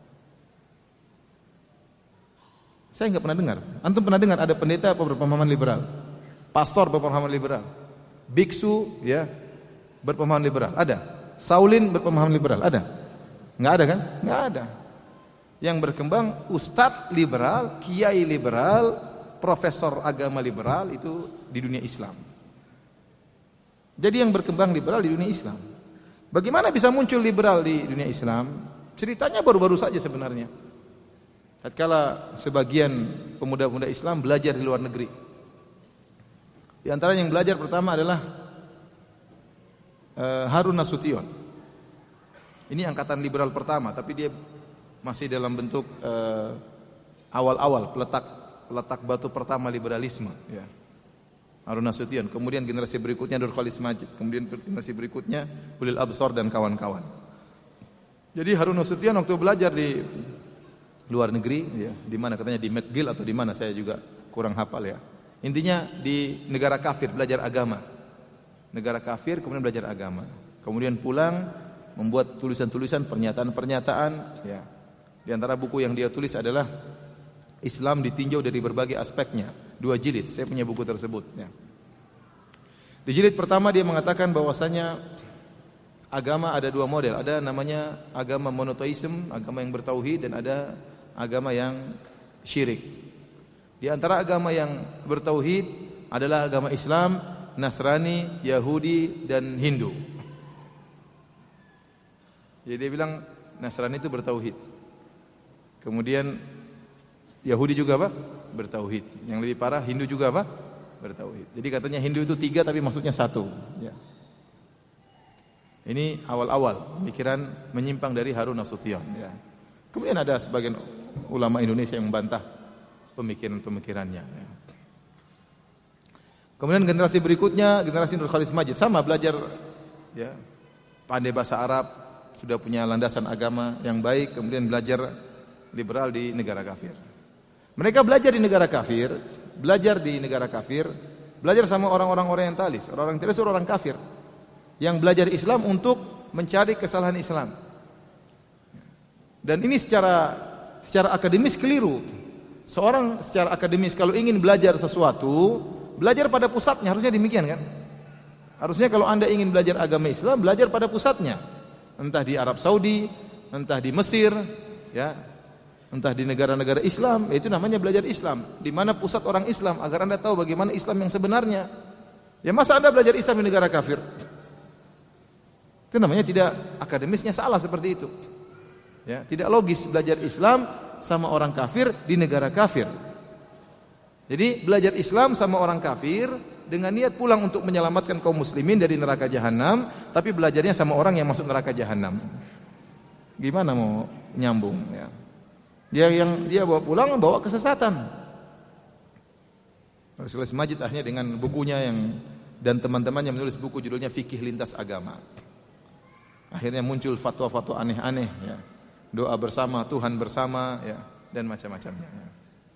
S1: Saya nggak pernah dengar. Antum pernah dengar ada pendeta apa berpemahaman liberal? Pastor berpemahaman liberal? Biksu ya berpemahaman liberal? Ada? Saulin berpemahaman liberal? Ada? Nggak ada kan? Nggak ada. Yang berkembang ustadz liberal, kiai liberal, profesor agama liberal itu di dunia Islam. Jadi yang berkembang liberal di dunia Islam. Bagaimana bisa muncul liberal di dunia Islam? Ceritanya baru-baru saja sebenarnya. Tatkala sebagian pemuda-pemuda Islam belajar di luar negeri. Di antara yang belajar pertama adalah uh, Harun Nasution. Ini angkatan liberal pertama, tapi dia masih dalam bentuk uh, awal-awal peletak peletak batu pertama liberalisme. Ya. Harun Nasution. Kemudian generasi berikutnya Nur Khalis Majid. Kemudian generasi berikutnya Ulil Absar dan kawan-kawan. Jadi Harun Nasution waktu belajar di luar negeri, ya, di mana katanya di McGill atau di mana saya juga kurang hafal ya. Intinya di negara kafir belajar agama. Negara kafir kemudian belajar agama. Kemudian pulang membuat tulisan-tulisan pernyataan-pernyataan ya. Di antara buku yang dia tulis adalah Islam ditinjau dari berbagai aspeknya. Dua jilid. Saya punya buku tersebut ya. Di jilid pertama dia mengatakan bahwasanya agama ada dua model. Ada namanya agama monoteisme, agama yang bertauhid, dan ada agama yang syirik. Di antara agama yang bertauhid adalah agama Islam, Nasrani, Yahudi, dan Hindu. Jadi dia bilang Nasrani itu bertauhid. Kemudian Yahudi juga apa? Bertauhid. Yang lebih parah Hindu juga apa? Bertauhid. Jadi katanya Hindu itu tiga tapi maksudnya satu. Ya. Ini awal-awal pemikiran menyimpang dari Harun Nasution. Ya. Kemudian ada sebagian ulama Indonesia yang membantah pemikiran-pemikirannya. Ya. Kemudian generasi berikutnya generasi Nur Khalis Majid sama belajar, ya, pandai bahasa Arab, sudah punya landasan agama yang baik, kemudian belajar liberal di negara kafir. Mereka belajar di negara kafir, belajar di negara kafir, belajar sama orang-orang orientalis, orang-orang orientalis orang kafir yang belajar Islam untuk mencari kesalahan Islam. Dan ini secara secara akademis keliru. Seorang secara akademis kalau ingin belajar sesuatu, belajar pada pusatnya, harusnya demikian kan? Harusnya kalau Anda ingin belajar agama Islam, belajar pada pusatnya. Entah di Arab Saudi, entah di Mesir, ya. Entah di negara-negara Islam, itu namanya belajar Islam. Di mana pusat orang Islam agar Anda tahu bagaimana Islam yang sebenarnya. Ya masa Anda belajar Islam di negara kafir? Itu namanya tidak akademisnya salah seperti itu. Ya, tidak logis belajar Islam sama orang kafir di negara kafir. Jadi belajar Islam sama orang kafir dengan niat pulang untuk menyelamatkan kaum muslimin dari neraka jahanam, tapi belajarnya sama orang yang masuk neraka jahanam. Gimana mau nyambung ya? Dia yang dia bawa pulang bawa kesesatan. Rasulullah Majid akhirnya dengan bukunya yang dan teman-temannya menulis buku judulnya Fikih Lintas Agama. Akhirnya muncul fatwa-fatwa aneh-aneh ya. Doa bersama, Tuhan bersama ya, dan macam-macamnya. Ya.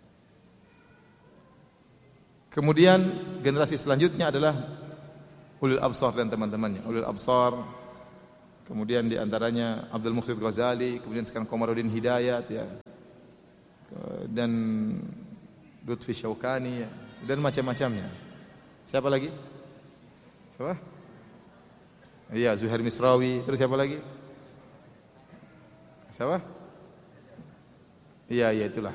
S1: Kemudian generasi selanjutnya adalah Ulil Absar dan teman-temannya. Ulil Absar, kemudian di antaranya Abdul Muhsin Ghazali, kemudian sekarang Komarudin Hidayat ya. Dan Lutfi Syaukani ya, dan macam-macamnya. Siapa lagi? Siapa? Iya, Zuhair Misrawi. Terus siapa lagi? Siapa? Iya, iya itulah.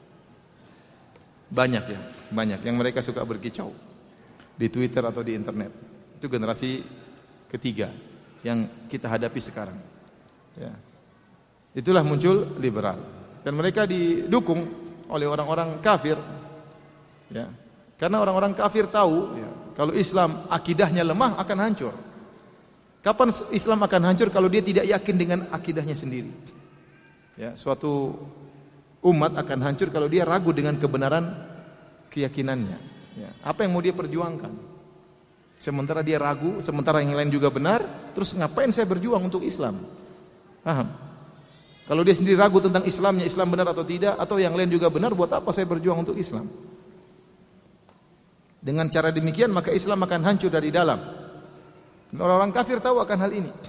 S1: Banyak ya, banyak yang mereka suka berkicau di Twitter atau di internet. Itu generasi ketiga yang kita hadapi sekarang. Ya. Itulah muncul liberal. Dan mereka didukung oleh orang-orang kafir. Ya. Karena orang-orang kafir tahu ya, kalau Islam akidahnya lemah akan hancur. Kapan Islam akan hancur kalau dia tidak yakin dengan akidahnya sendiri? Ya, suatu umat akan hancur kalau dia ragu dengan kebenaran keyakinannya. Ya, apa yang mau dia perjuangkan? Sementara dia ragu, sementara yang lain juga benar, terus ngapain saya berjuang untuk Islam? Paham? Kalau dia sendiri ragu tentang Islamnya, Islam benar atau tidak, atau yang lain juga benar, buat apa saya berjuang untuk Islam? Dengan cara demikian maka Islam akan hancur dari dalam. Orang-orang kafir tahu akan hal ini.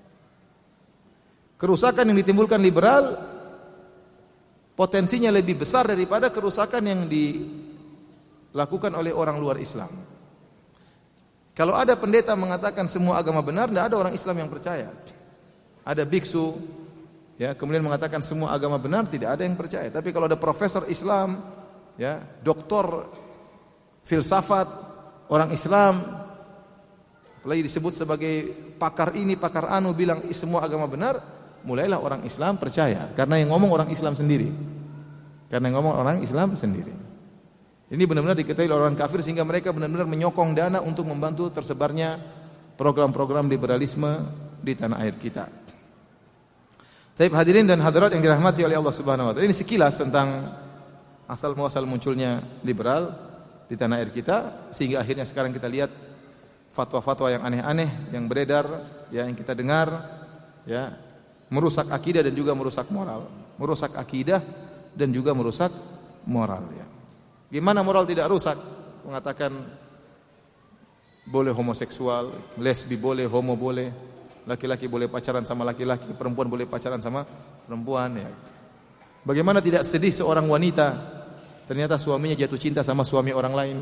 S1: Kerusakan yang ditimbulkan liberal potensinya lebih besar daripada kerusakan yang dilakukan oleh orang luar Islam. Kalau ada pendeta mengatakan semua agama benar, tidak ada orang Islam yang percaya. Ada biksu, ya, kemudian mengatakan semua agama benar, tidak ada yang percaya. Tapi kalau ada profesor Islam, ya, doktor filsafat orang Islam, apalagi disebut sebagai pakar ini, pakar anu, bilang semua agama benar, mulailah orang Islam percaya. Karena yang ngomong orang Islam sendiri. Karena yang ngomong orang Islam sendiri. Ini benar-benar diketahui oleh orang kafir sehingga mereka benar-benar menyokong dana untuk membantu tersebarnya program-program liberalisme di tanah air kita. Baik hadirin dan hadirat yang dirahmati oleh Allah Subhanahu wa taala. Ini sekilas tentang asal muasal munculnya liberal di tanah air kita sehingga akhirnya sekarang kita lihat fatwa-fatwa yang aneh-aneh yang beredar, ya, yang kita dengar, ya, merusak akidah dan juga merusak moral. Merusak akidah dan juga merusak moral, ya. Gimana moral tidak rusak? Mengatakan boleh homoseksual, lesbi boleh, homo boleh, laki-laki boleh pacaran sama laki-laki, perempuan boleh pacaran sama perempuan, ya. Bagaimana tidak sedih seorang wanita ternyata suaminya jatuh cinta sama suami orang lain?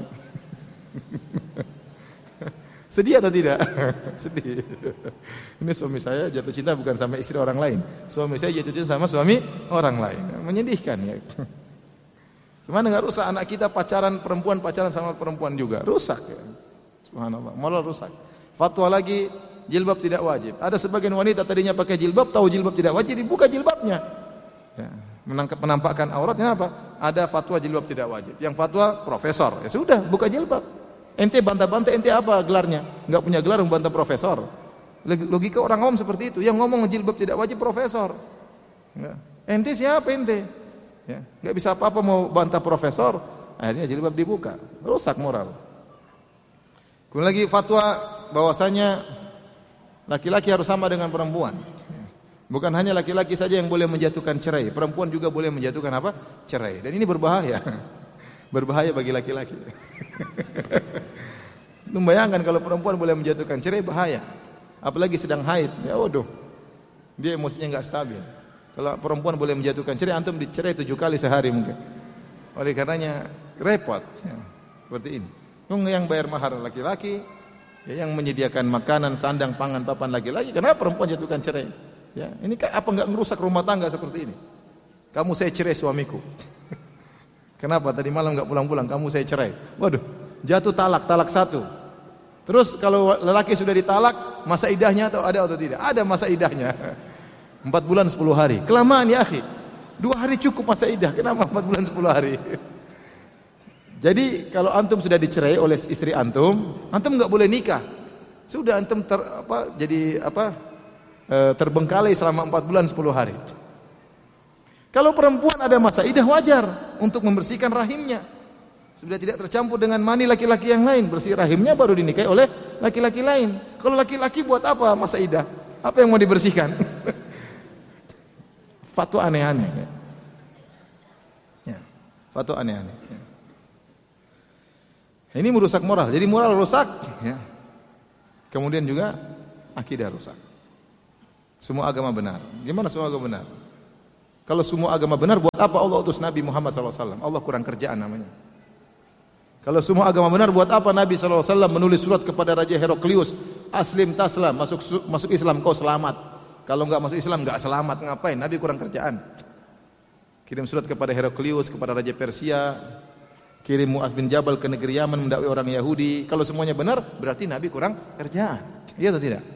S1: Sedih atau tidak? Sedih. Ini suami saya jatuh cinta bukan sama istri orang lain. Suami saya jatuh cinta sama suami orang lain. Menyedihkan, ya. Gimana enggak rusak anak kita pacaran perempuan pacaran sama perempuan juga? Rusak, ya. Subhanallah, moral rusak. Fatwa lagi jilbab tidak wajib. Ada sebagian wanita tadinya pakai jilbab, tahu jilbab tidak wajib, dibuka jilbabnya. Ya, menangkap menampakkan aurat, kenapa? Ada fatwa jilbab tidak wajib. Yang fatwa profesor, ya sudah, buka jilbab. Ente bantah-bantah, ente apa gelarnya? Enggak punya gelar membantah profesor. Logika orang awam seperti itu. Yang ngomong jilbab tidak wajib profesor. Ya. Ente siapa ente? Ya, enggak bisa apa-apa mau bantah profesor, akhirnya jilbab dibuka. Rusak moral. Kemudian lagi fatwa bahwasanya laki-laki harus sama dengan perempuan. Bukan hanya laki-laki saja yang boleh menjatuhkan cerai, perempuan juga boleh menjatuhkan apa? Cerai. Dan ini berbahaya. Berbahaya bagi laki-laki. Membayangkan kalau perempuan boleh menjatuhkan cerai, bahaya. Apalagi sedang haid, ya waduh. Dia emosinya enggak stabil. Kalau perempuan boleh menjatuhkan cerai, antum dicerai tujuh kali sehari mungkin. Oleh karenanya repot, ya, seperti ini. Yang bayar mahar laki-laki, ya, yang menyediakan makanan, sandang, pangan, papan laki-laki. Kenapa perempuan jatuhkan cerai? Ya, ini apa enggak merusak rumah tangga seperti ini? Kamu saya cerai suamiku. Kenapa tadi malam enggak pulang-pulang? Kamu saya cerai. Waduh, jatuh talak, talak satu. Terus kalau lelaki sudah ditalak, masa idahnya atau ada atau tidak? Ada masa idahnya. Empat bulan sepuluh hari. Kelamaan ya akhi. Dua hari cukup masa idah. Kenapa empat bulan sepuluh hari? Jadi kalau antum sudah dicerai oleh istri antum, antum enggak boleh nikah. Sudah antum ter, apa, jadi apa e, terbengkalai selama empat bulan sepuluh hari. Kalau perempuan ada masa idah wajar untuk membersihkan rahimnya. Sudah tidak tercampur dengan mani laki-laki yang lain. Bersih rahimnya baru dinikahi oleh laki-laki lain. Kalau laki-laki buat apa masa idah? Apa yang mau dibersihkan? Fatwa aneh-aneh, ya. Ya, fatwa aneh-aneh. Ya. Ini merusak moral. Jadi moral rusak, ya. Kemudian juga akidah rusak. Semua agama benar. Gimana semua agama benar? Kalau semua agama benar, buat apa Allah utus Nabi Muhammad sallallahu alaihi wasallam? Allah kurang kerjaan namanya. Kalau semua agama benar, buat apa Nabi sallallahu alaihi wasallam menulis surat kepada Raja Heraklius, aslim taslam, masuk masuk Islam kau selamat. Kalau enggak masuk Islam enggak selamat, ngapain? Nabi kurang kerjaan. Kirim surat kepada Heraklius, kepada Raja Persia, kirim Mu'adz bin Jabal ke negeri Yaman mendakwai orang Yahudi. Kalau semuanya benar, berarti Nabi kurang kerjaan. Iya atau tidak?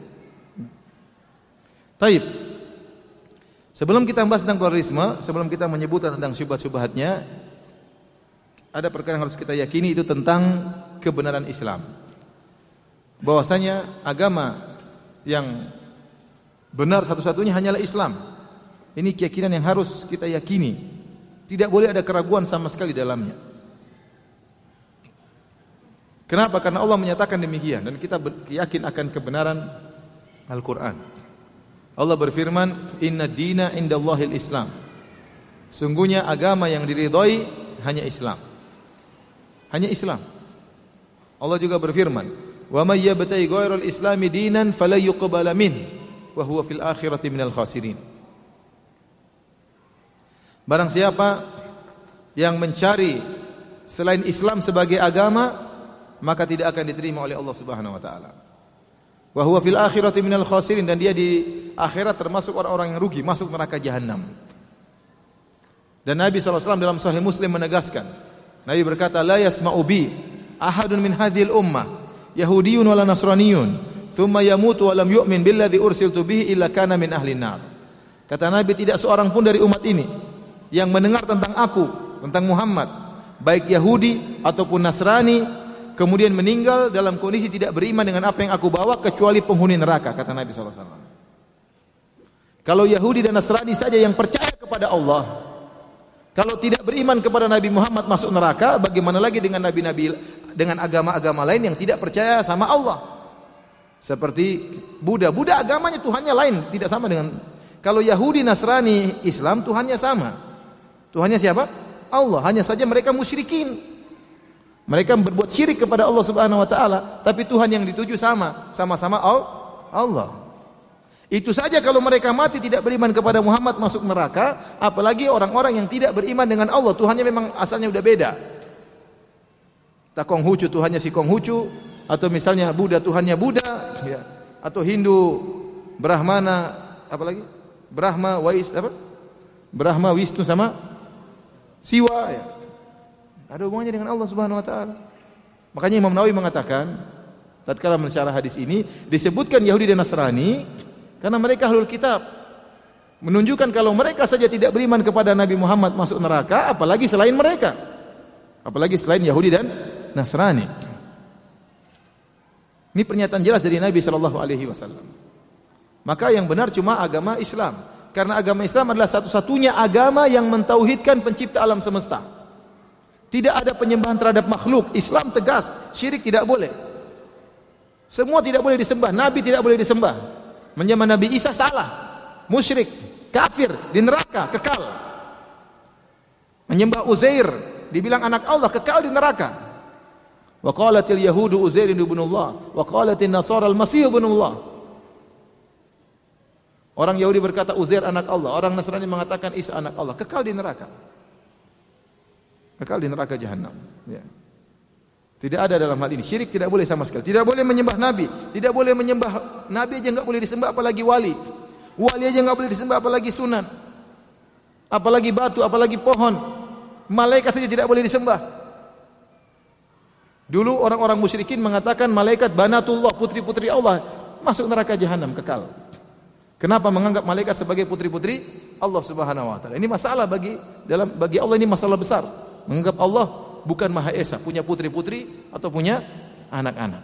S1: Taib. Sebelum kita membahas tentang pluralisme, sebelum kita menyebutkan tentang syubhat-syubhatnya, ada perkara yang harus kita yakini, itu tentang kebenaran Islam. Bahwasanya agama yang benar satu-satunya hanyalah Islam. Ini keyakinan yang harus kita yakini. Tidak boleh ada keraguan sama sekali dalamnya. Kenapa? Karena Allah menyatakan demikian dan kita yakin akan kebenaran Al-Qur'an. Allah berfirman, "Inna dina indallahil Islam." Sungguhnya agama yang diridhai hanya Islam. Hanya Islam. Allah juga berfirman, wa may yabtaghi ghairal islami dinan fala yuqbala min wa huwa fil akhirati minal khasirin. Barang siapa yang mencari selain Islam sebagai agama, maka tidak akan diterima oleh Allah Subhanahu wa taala. Wa huwa fil akhirati minal khasirin, dan dia di akhirat termasuk orang-orang yang rugi, masuk neraka jahanam. Dan Nabi sallallahu alaihi wasallam dalam Sahih Muslim menegaskan, Nabi berkata, la yasma'u bi ahadun min hadhil ummah yahudiyyun wala nasraniyyun thumma yamutu wa lam yu'min billadzi ursiltu bihi illa kana min ahlin nar. Kata Nabi, tidak seorang pun dari umat ini yang mendengar tentang aku, tentang Muhammad, baik Yahudi ataupun Nasrani, kemudian meninggal dalam kondisi tidak beriman dengan apa yang aku bawa, kecuali penghuni neraka, kata Nabi sallallahu alaihi wasallam. Kalau Yahudi dan Nasrani saja yang percaya kepada Allah, kalau tidak beriman kepada Nabi Muhammad masuk neraka, bagaimana lagi dengan nabi-nabi, dengan agama-agama lain yang tidak percaya sama Allah? Seperti Buddha, Buddha agamanya Tuhannya lain, tidak sama dengan. Kalau Yahudi, Nasrani, Islam Tuhannya sama. Tuhannya siapa? Allah. Hanya saja mereka musyrikin. Mereka berbuat syirik kepada Allah Subhanahu wa taala, tapi Tuhan yang dituju sama, sama-sama Allah. Itu saja kalau mereka mati tidak beriman kepada Muhammad masuk neraka, apalagi orang-orang yang tidak beriman dengan Allah. Tuhannya memang asalnya udah beda. Tak Konghucu Tuhannya si Konghucu, atau misalnya Buddha Tuhannya Buddha, ya. Atau Hindu Brahmana, apa lagi? Brahma, Wais, apa? Brahma, Wisnu sama Siwa, ya. Ada hubungannya dengan Allah Subhanahu wa taala. Makanya Imam Nawawi mengatakan, tatkala mensyarah hadis ini, disebutkan Yahudi dan Nasrani karena mereka ahlul kitab, menunjukkan kalau mereka saja tidak beriman kepada Nabi Muhammad masuk neraka, apalagi selain mereka, apalagi selain Yahudi dan Nasrani. Ini pernyataan jelas dari Nabi Shallallahu Alaihi Wasallam. Maka yang benar cuma agama Islam, karena agama Islam adalah satu-satunya agama yang mentauhidkan pencipta alam semesta. Tidak ada penyembahan terhadap makhluk. Islam tegas, syirik tidak boleh. Semua tidak boleh disembah, Nabi tidak boleh disembah. Menyembah Nabi Isa salah, musyrik, kafir, di neraka, kekal. Menyembah Uzair, dibilang anak Allah, kekal di neraka. Wa qalatil yahudu Uzair ibnullah, wa qalatin nasara al-masih ibnullah. Orang Yahudi berkata Uzair anak Allah, orang Nasrani mengatakan Isa anak Allah, kekal di neraka. Kekal di neraka jahanam, ya. Tidak ada dalam hal ini. Syirik tidak boleh sama sekali. Tidak boleh menyembah Nabi. Tidak boleh menyembah Nabi aja enggak boleh disembah, apalagi wali. Wali aja enggak boleh disembah, apalagi sunan. Apalagi batu, apalagi pohon. Malaikat saja tidak boleh disembah. Dulu orang-orang musyrikin mengatakan malaikat banatullah, putri-putri Allah, masuk neraka jahanam kekal. Kenapa menganggap malaikat sebagai putri-putri Allah Subhanahu wa taala? Ini masalah bagi dalam bagi Allah, ini masalah besar. Menganggap Allah bukan Maha Esa, punya putri-putri atau punya anak-anak.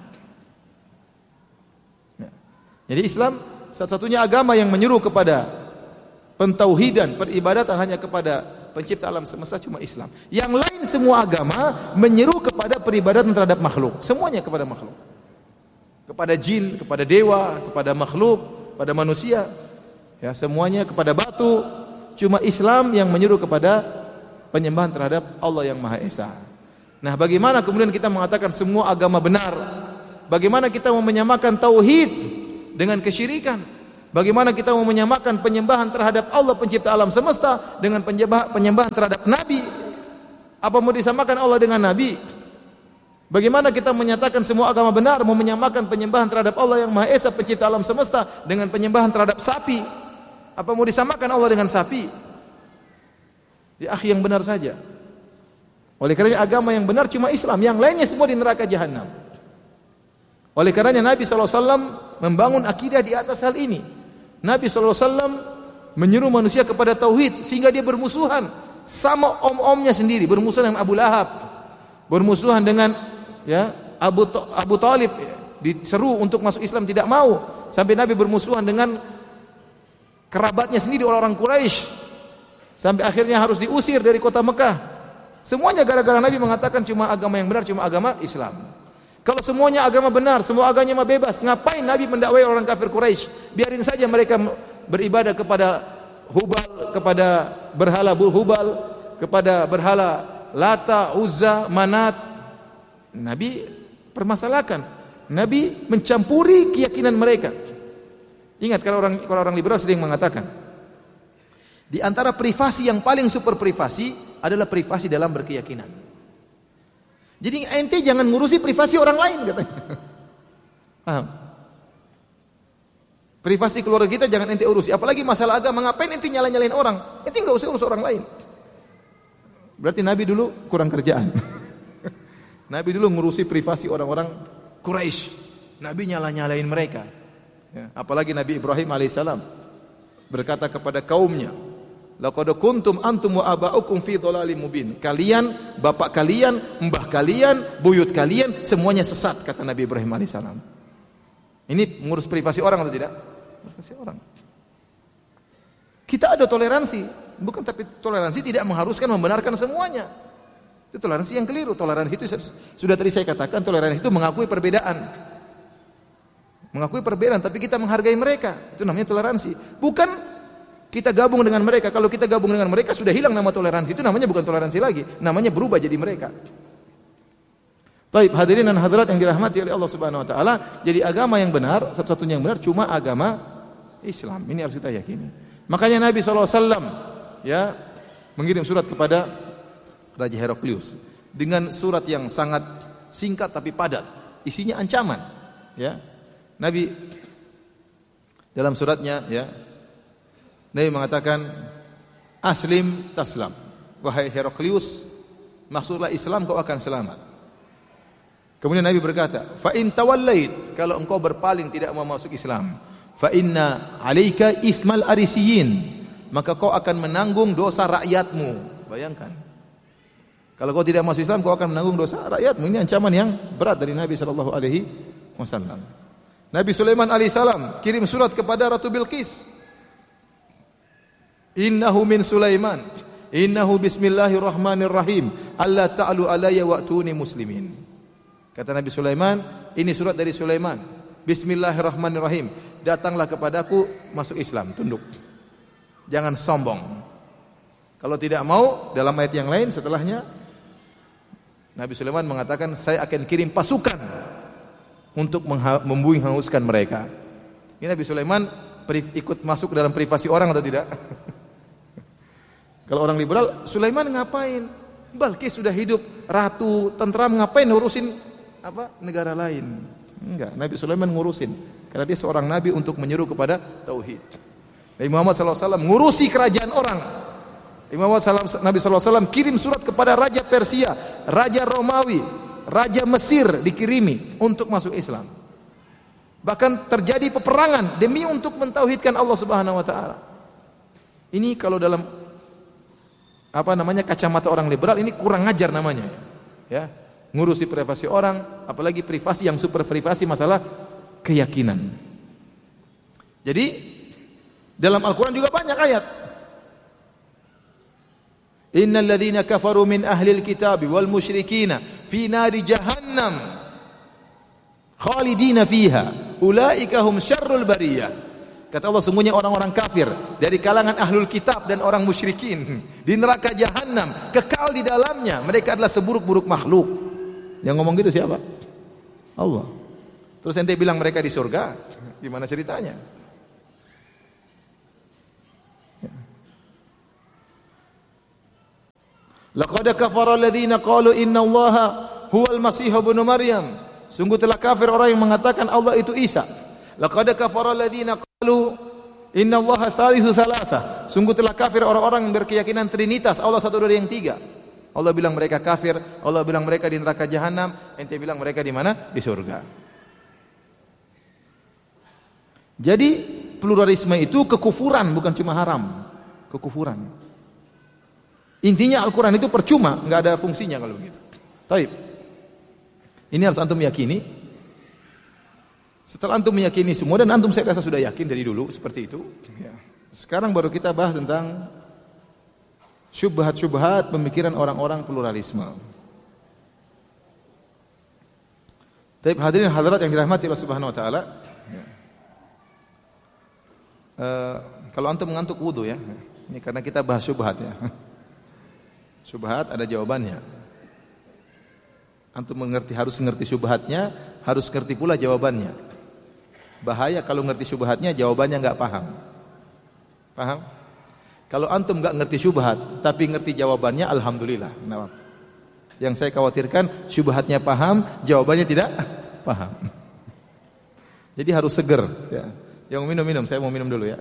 S1: Ya. Jadi Islam satu-satunya agama yang menyeru kepada pentauhidan, peribadatan hanya kepada pencipta alam semesta, cuma Islam. Yang lain semua agama menyeru kepada peribadatan terhadap makhluk, semuanya kepada makhluk. Kepada jin, kepada dewa, kepada makhluk, pada manusia. Ya, semuanya kepada batu. Cuma Islam yang menyeru kepada penyembahan terhadap Allah yang Maha Esa. Nah, bagaimana kemudian kita mengatakan semua agama benar? Bagaimana kita mau menyamakan tauhid dengan kesyirikan? Bagaimana kita mau menyamakan penyembahan terhadap Allah pencipta alam semesta dengan penyembahan terhadap Nabi? Apa mau disamakan Allah dengan Nabi? Bagaimana kita menyatakan semua agama benar, mau menyamakan penyembahan terhadap Allah yang Maha Esa pencipta alam semesta dengan penyembahan terhadap sapi? Apa mau disamakan Allah dengan sapi? Ya akhi, yang benar saja. Oleh karenanya agama yang benar cuma Islam, yang lainnya semua di neraka jahanam. Oleh karenanya Nabi sallallahu alaihi wasallam membangun akidah di atas hal ini. Nabi sallallahu alaihi wasallam menyeru manusia kepada tauhid sehingga dia bermusuhan sama om-omnya sendiri, bermusuhan dengan Abu Lahab, bermusuhan dengan ya Abu Abu Thalib, diseru untuk masuk Islam tidak mau, sampai Nabi bermusuhan dengan kerabatnya sendiri orang-orang Quraisy, sampai akhirnya harus diusir dari kota Mekah. Semuanya gara-gara Nabi mengatakan cuma agama yang benar cuma agama Islam. Kalau semuanya agama benar, semua agamanya bebas, ngapain Nabi mendakwai orang kafir Quraisy? Biarin saja mereka beribadah kepada Hubal, kepada berhala Hubal, kepada berhala Lata, Uzza, Manat. Nabi permasalahkan. Nabi mencampuri keyakinan mereka. Ingat kalau orang kalau orang liberal sering mengatakan, di antara privasi yang paling super privasi adalah privasi dalam berkeyakinan. Jadi ente jangan ngurusi privasi orang lain katanya. Paham? Privasi keluarga kita jangan ente urusi. Apalagi masalah agama, ngapain ente nyala-nyalain orang? Ente enggak usah urus orang lain. Berarti Nabi dulu kurang kerjaan. Nabi dulu ngurusi privasi orang-orang Quraisy. Nabi nyala-nyalain mereka. Ya, apalagi Nabi Ibrahim alaihissalam berkata kepada kaumnya, laqad kuntum antum wa aba'ukum fi dhalalim mubin. Kalian, bapak kalian, mbah kalian, buyut kalian semuanya sesat, kata Nabi Ibrahim alaihissalam. Ini ngurus privasi orang atau tidak? Privasi orang. Kita ada toleransi, bukan, tapi toleransi tidak mengharuskan membenarkan semuanya. Itu toleransi yang keliru. Toleransi itu sudah tadi saya katakan, toleransi itu mengakui perbedaan. Mengakui perbedaan tapi kita menghargai mereka. Itu namanya toleransi. Bukan kita gabung dengan mereka. Kalau kita gabung dengan mereka sudah hilang nama toleransi. Itu namanya bukan toleransi lagi. Namanya berubah jadi mereka. Baik, hadirin dan hadirat yang dirahmati oleh Allah Subhanahu wa taala, jadi agama yang benar, satu-satunya yang benar cuma agama Islam. Ini harus kita yakini. Makanya Nabi sallallahu alaihi wasallam ya mengirim surat kepada Raja Heraklius dengan surat yang sangat singkat tapi padat. Isinya ancaman, ya. Nabi dalam suratnya ya Nabi mengatakan aslim taslam, wahai Heraklius, maksudlah Islam kau akan selamat. Kemudian Nabi berkata, fa in tawallait, kalau engkau berpaling tidak mau masuk Islam, fa inna alaika itsmal arisiyin, maka kau akan menanggung dosa rakyatmu. Bayangkan, kalau kau tidak masuk Islam kau akan menanggung dosa rakyatmu. Ini ancaman yang berat dari Nabi sallallahu alaihi wasallam. Nabi Sulaiman alaihissalam kirim surat kepada Ratu Bilqis. Innahu min Sulaiman, innahu bismillahirrahmanirrahim, alla ta'lu alayya wa'tuni muslimin. Kata Nabi Sulaiman, ini surat dari Sulaiman. Bismillahirrahmanirrahim, datanglah kepadaku masuk Islam, tunduk. Jangan sombong. Kalau tidak mau, dalam ayat yang lain setelahnya Nabi Sulaiman mengatakan, saya akan kirim pasukan untuk membuing hanguskan mereka. Ini Nabi Sulaiman ikut masuk dalam privasi orang atau tidak? Kalau orang liberal, Sulaiman ngapain? Balkis sudah hidup ratu, tentram, ngapain ngurusin apa negara lain? Enggak, Nabi Sulaiman ngurusin karena dia seorang nabi untuk menyeru kepada tauhid. Nabi Muhammad sallallahu alaihi wasallam ngurusi kerajaan orang. Nabi Muhammad Nabi sallallahu alaihi wasallam kirim surat kepada raja Persia, raja Romawi, raja Mesir dikirimi untuk masuk Islam. Bahkan terjadi peperangan demi untuk mentauhidkan Allah Subhanahu wa taala. Ini kalau dalam apa namanya kacamata orang liberal ini kurang ngajar namanya. Ya, ngurusi privasi orang, apalagi privasi yang super privasi masalah keyakinan. Jadi dalam Al-Qur'an juga banyak ayat. Innal ladzina kafaru min ahlil kitabi wal musyrikina fi nari jahannam khalidina fiha ulaika hum syarrul bariyah. Kata Allah, sungguhnya orang-orang kafir dari kalangan ahlul kitab dan orang musyrikin di neraka jahanam kekal di dalamnya, mereka adalah seburuk-buruk makhluk. Yang ngomong gitu siapa? Allah. Terus ente bilang mereka di surga, gimana ceritanya? Laqad kafara alladziina qalu innallaha huwal masih ibnu Maryam. Sungguh telah kafir orang yang mengatakan Allah itu Isa. Laqad kafara alladziina qalu innallaha tsalitsu tsalatsa. Sungguh telah kafir orang-orang yang berkeyakinan trinitas, Allah satu dari yang tiga. Allah bilang mereka kafir, Allah bilang mereka di neraka jahanam, ente bilang mereka di mana? Di surga. Jadi pluralisme itu kekufuran, bukan cuma haram. Kekufuran. Intinya Al-Quran itu percuma, nggak ada fungsinya kalau begitu. Taib. Ini harus antum yakini. Setelah antum meyakini semua, dan antum saya rasa sudah yakin dari dulu seperti itu. Ya. Sekarang baru kita bahas tentang syubhat-syubhat pemikiran orang-orang pluralisme. Taib, hadirin hadirat yang dirahmati Allah Subhanahu Wa Taala. Ya. Uh, kalau antum mengantuk wudu ya. Ini karena kita bahas syubhat ya. Syubhat ada jawabannya. Antum mengerti, harus mengerti syubhatnya, harus ngerti pula jawabannya. Bahaya kalau ngerti syubhatnya, jawabannya enggak paham. Paham? Kalau antum enggak ngerti syubhat, tapi ngerti jawabannya, alhamdulillah. Nah, yang saya khawatirkan syubhatnya paham, jawabannya tidak paham. Jadi harus seger. Ya. Yang mau minum minum, saya mau minum dulu ya.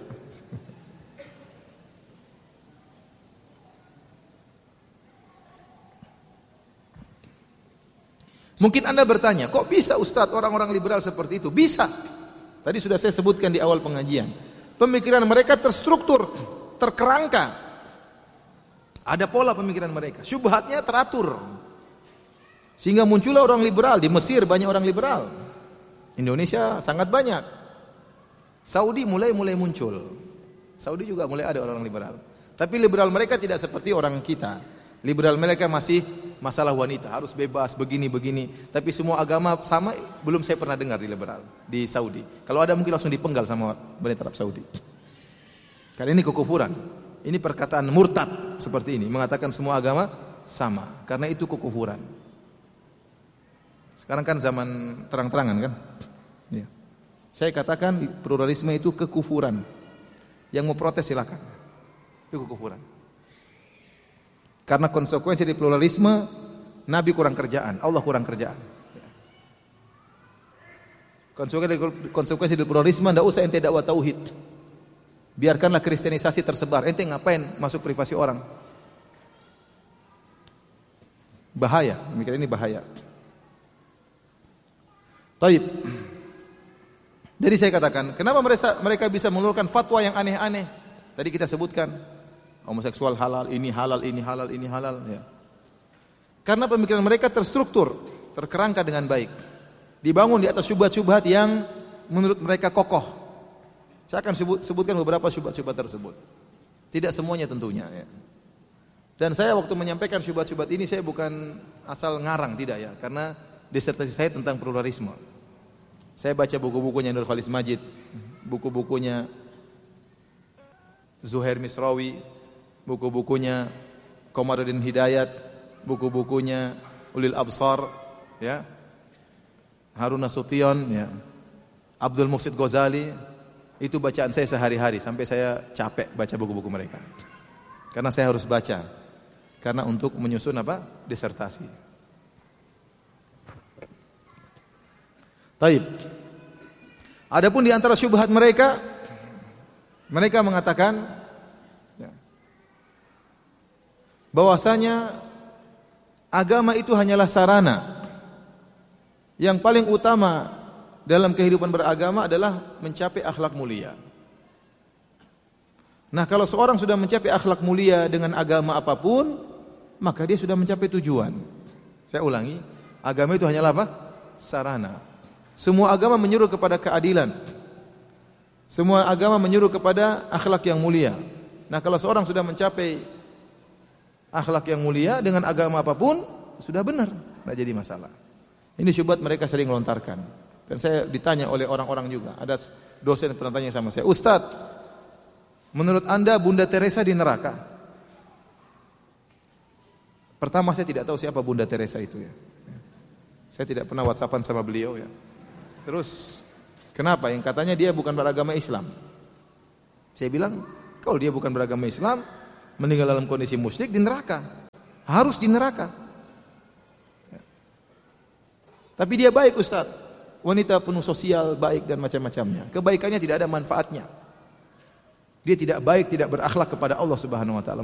S1: Mungkin Anda bertanya, kok bisa Ustaz orang-orang liberal seperti itu? Bisa. Tadi sudah saya sebutkan di awal pengajian. Pemikiran mereka terstruktur, terkerangka. Ada pola pemikiran mereka. Syubhatnya teratur. Sehingga muncullah orang liberal. Di Mesir banyak orang liberal. Indonesia sangat banyak. Saudi mulai-mulai muncul. Saudi juga mulai ada orang liberal. Tapi liberal mereka tidak seperti orang kita. Liberal mereka masih masalah wanita, harus bebas begini-begini. Tapi semua agama sama, belum saya pernah dengar di liberal di Saudi. Kalau ada mungkin langsung dipenggal sama pemerintah Arab Saudi. Karena ini kekufuran. Ini perkataan murtad seperti ini, mengatakan semua agama sama. Karena itu kekufuran. Sekarang kan zaman terang-terangan kan? Ya. Saya katakan pluralisme itu kekufuran. Yang mau protes silakan. Itu kekufuran. Karena konsekuensi dari pluralisme, Nabi kurang kerjaan, Allah kurang kerjaan. Konsekuensi dari, konsekuensi dari pluralisme, tidak usah ente dakwah tauhid. Biarkanlah kristenisasi tersebar. Ente ngapain masuk privasi orang? Bahaya, mikir ini bahaya. Taib. Jadi saya katakan, kenapa mereka mereka bisa mengeluarkan fatwa yang aneh-aneh? Tadi kita sebutkan. Homoseksual halal, ini halal, ini halal, ini halal. Ya. Karena pemikiran mereka terstruktur, terkerangka dengan baik. Dibangun di atas syubhat-syubhat yang menurut mereka kokoh. Saya akan sebut, sebutkan beberapa syubhat-syubhat tersebut. Tidak semuanya tentunya. Ya. Dan saya waktu menyampaikan syubhat-syubhat ini, saya bukan asal ngarang, tidak ya. Karena disertasi saya tentang pluralisme. Saya baca buku-bukunya Nur Khalis Majid, buku-bukunya Zuhair Misrawi, buku-bukunya Komarudin Hidayat, buku-bukunya Ulil Absar, ya, Harun Nasution, ya, Abdul Muhsin Ghazali. Itu bacaan saya sehari-hari sampai saya capek baca buku-buku mereka. Karena saya harus baca. Karena untuk menyusun apa? Disertasi. Taib. Adapun di antara syubhat mereka, mereka mengatakan bahwasanya agama itu hanyalah sarana. Yang paling utama dalam kehidupan beragama adalah mencapai akhlak mulia. Nah, kalau seorang sudah mencapai akhlak mulia dengan agama apapun, maka dia sudah mencapai tujuan. Saya ulangi, agama itu hanyalah apa? Sarana. Semua agama menyuruh kepada keadilan. Semua agama menyuruh kepada akhlak yang mulia. Nah, kalau seorang sudah mencapai akhlak yang mulia dengan agama apapun, sudah benar, tidak jadi masalah. Ini syubhat mereka sering lontarkan. Dan saya ditanya oleh orang-orang juga. Ada dosen yang pernah tanya sama saya, Ustaz, menurut anda Bunda Teresa di neraka? Pertama saya tidak tahu siapa Bunda Teresa itu ya. Saya tidak pernah WhatsAppan sama beliau ya. Terus kenapa? Yang katanya dia bukan beragama Islam. Saya bilang, kalau dia bukan beragama Islam, meninggal dalam kondisi musyrik di neraka. Harus di neraka. Tapi dia baik Ustaz. Wanita penuh sosial, baik dan macam-macamnya. Kebaikannya tidak ada manfaatnya. Dia tidak baik, tidak berakhlak kepada Allah Subhanahu wa taala.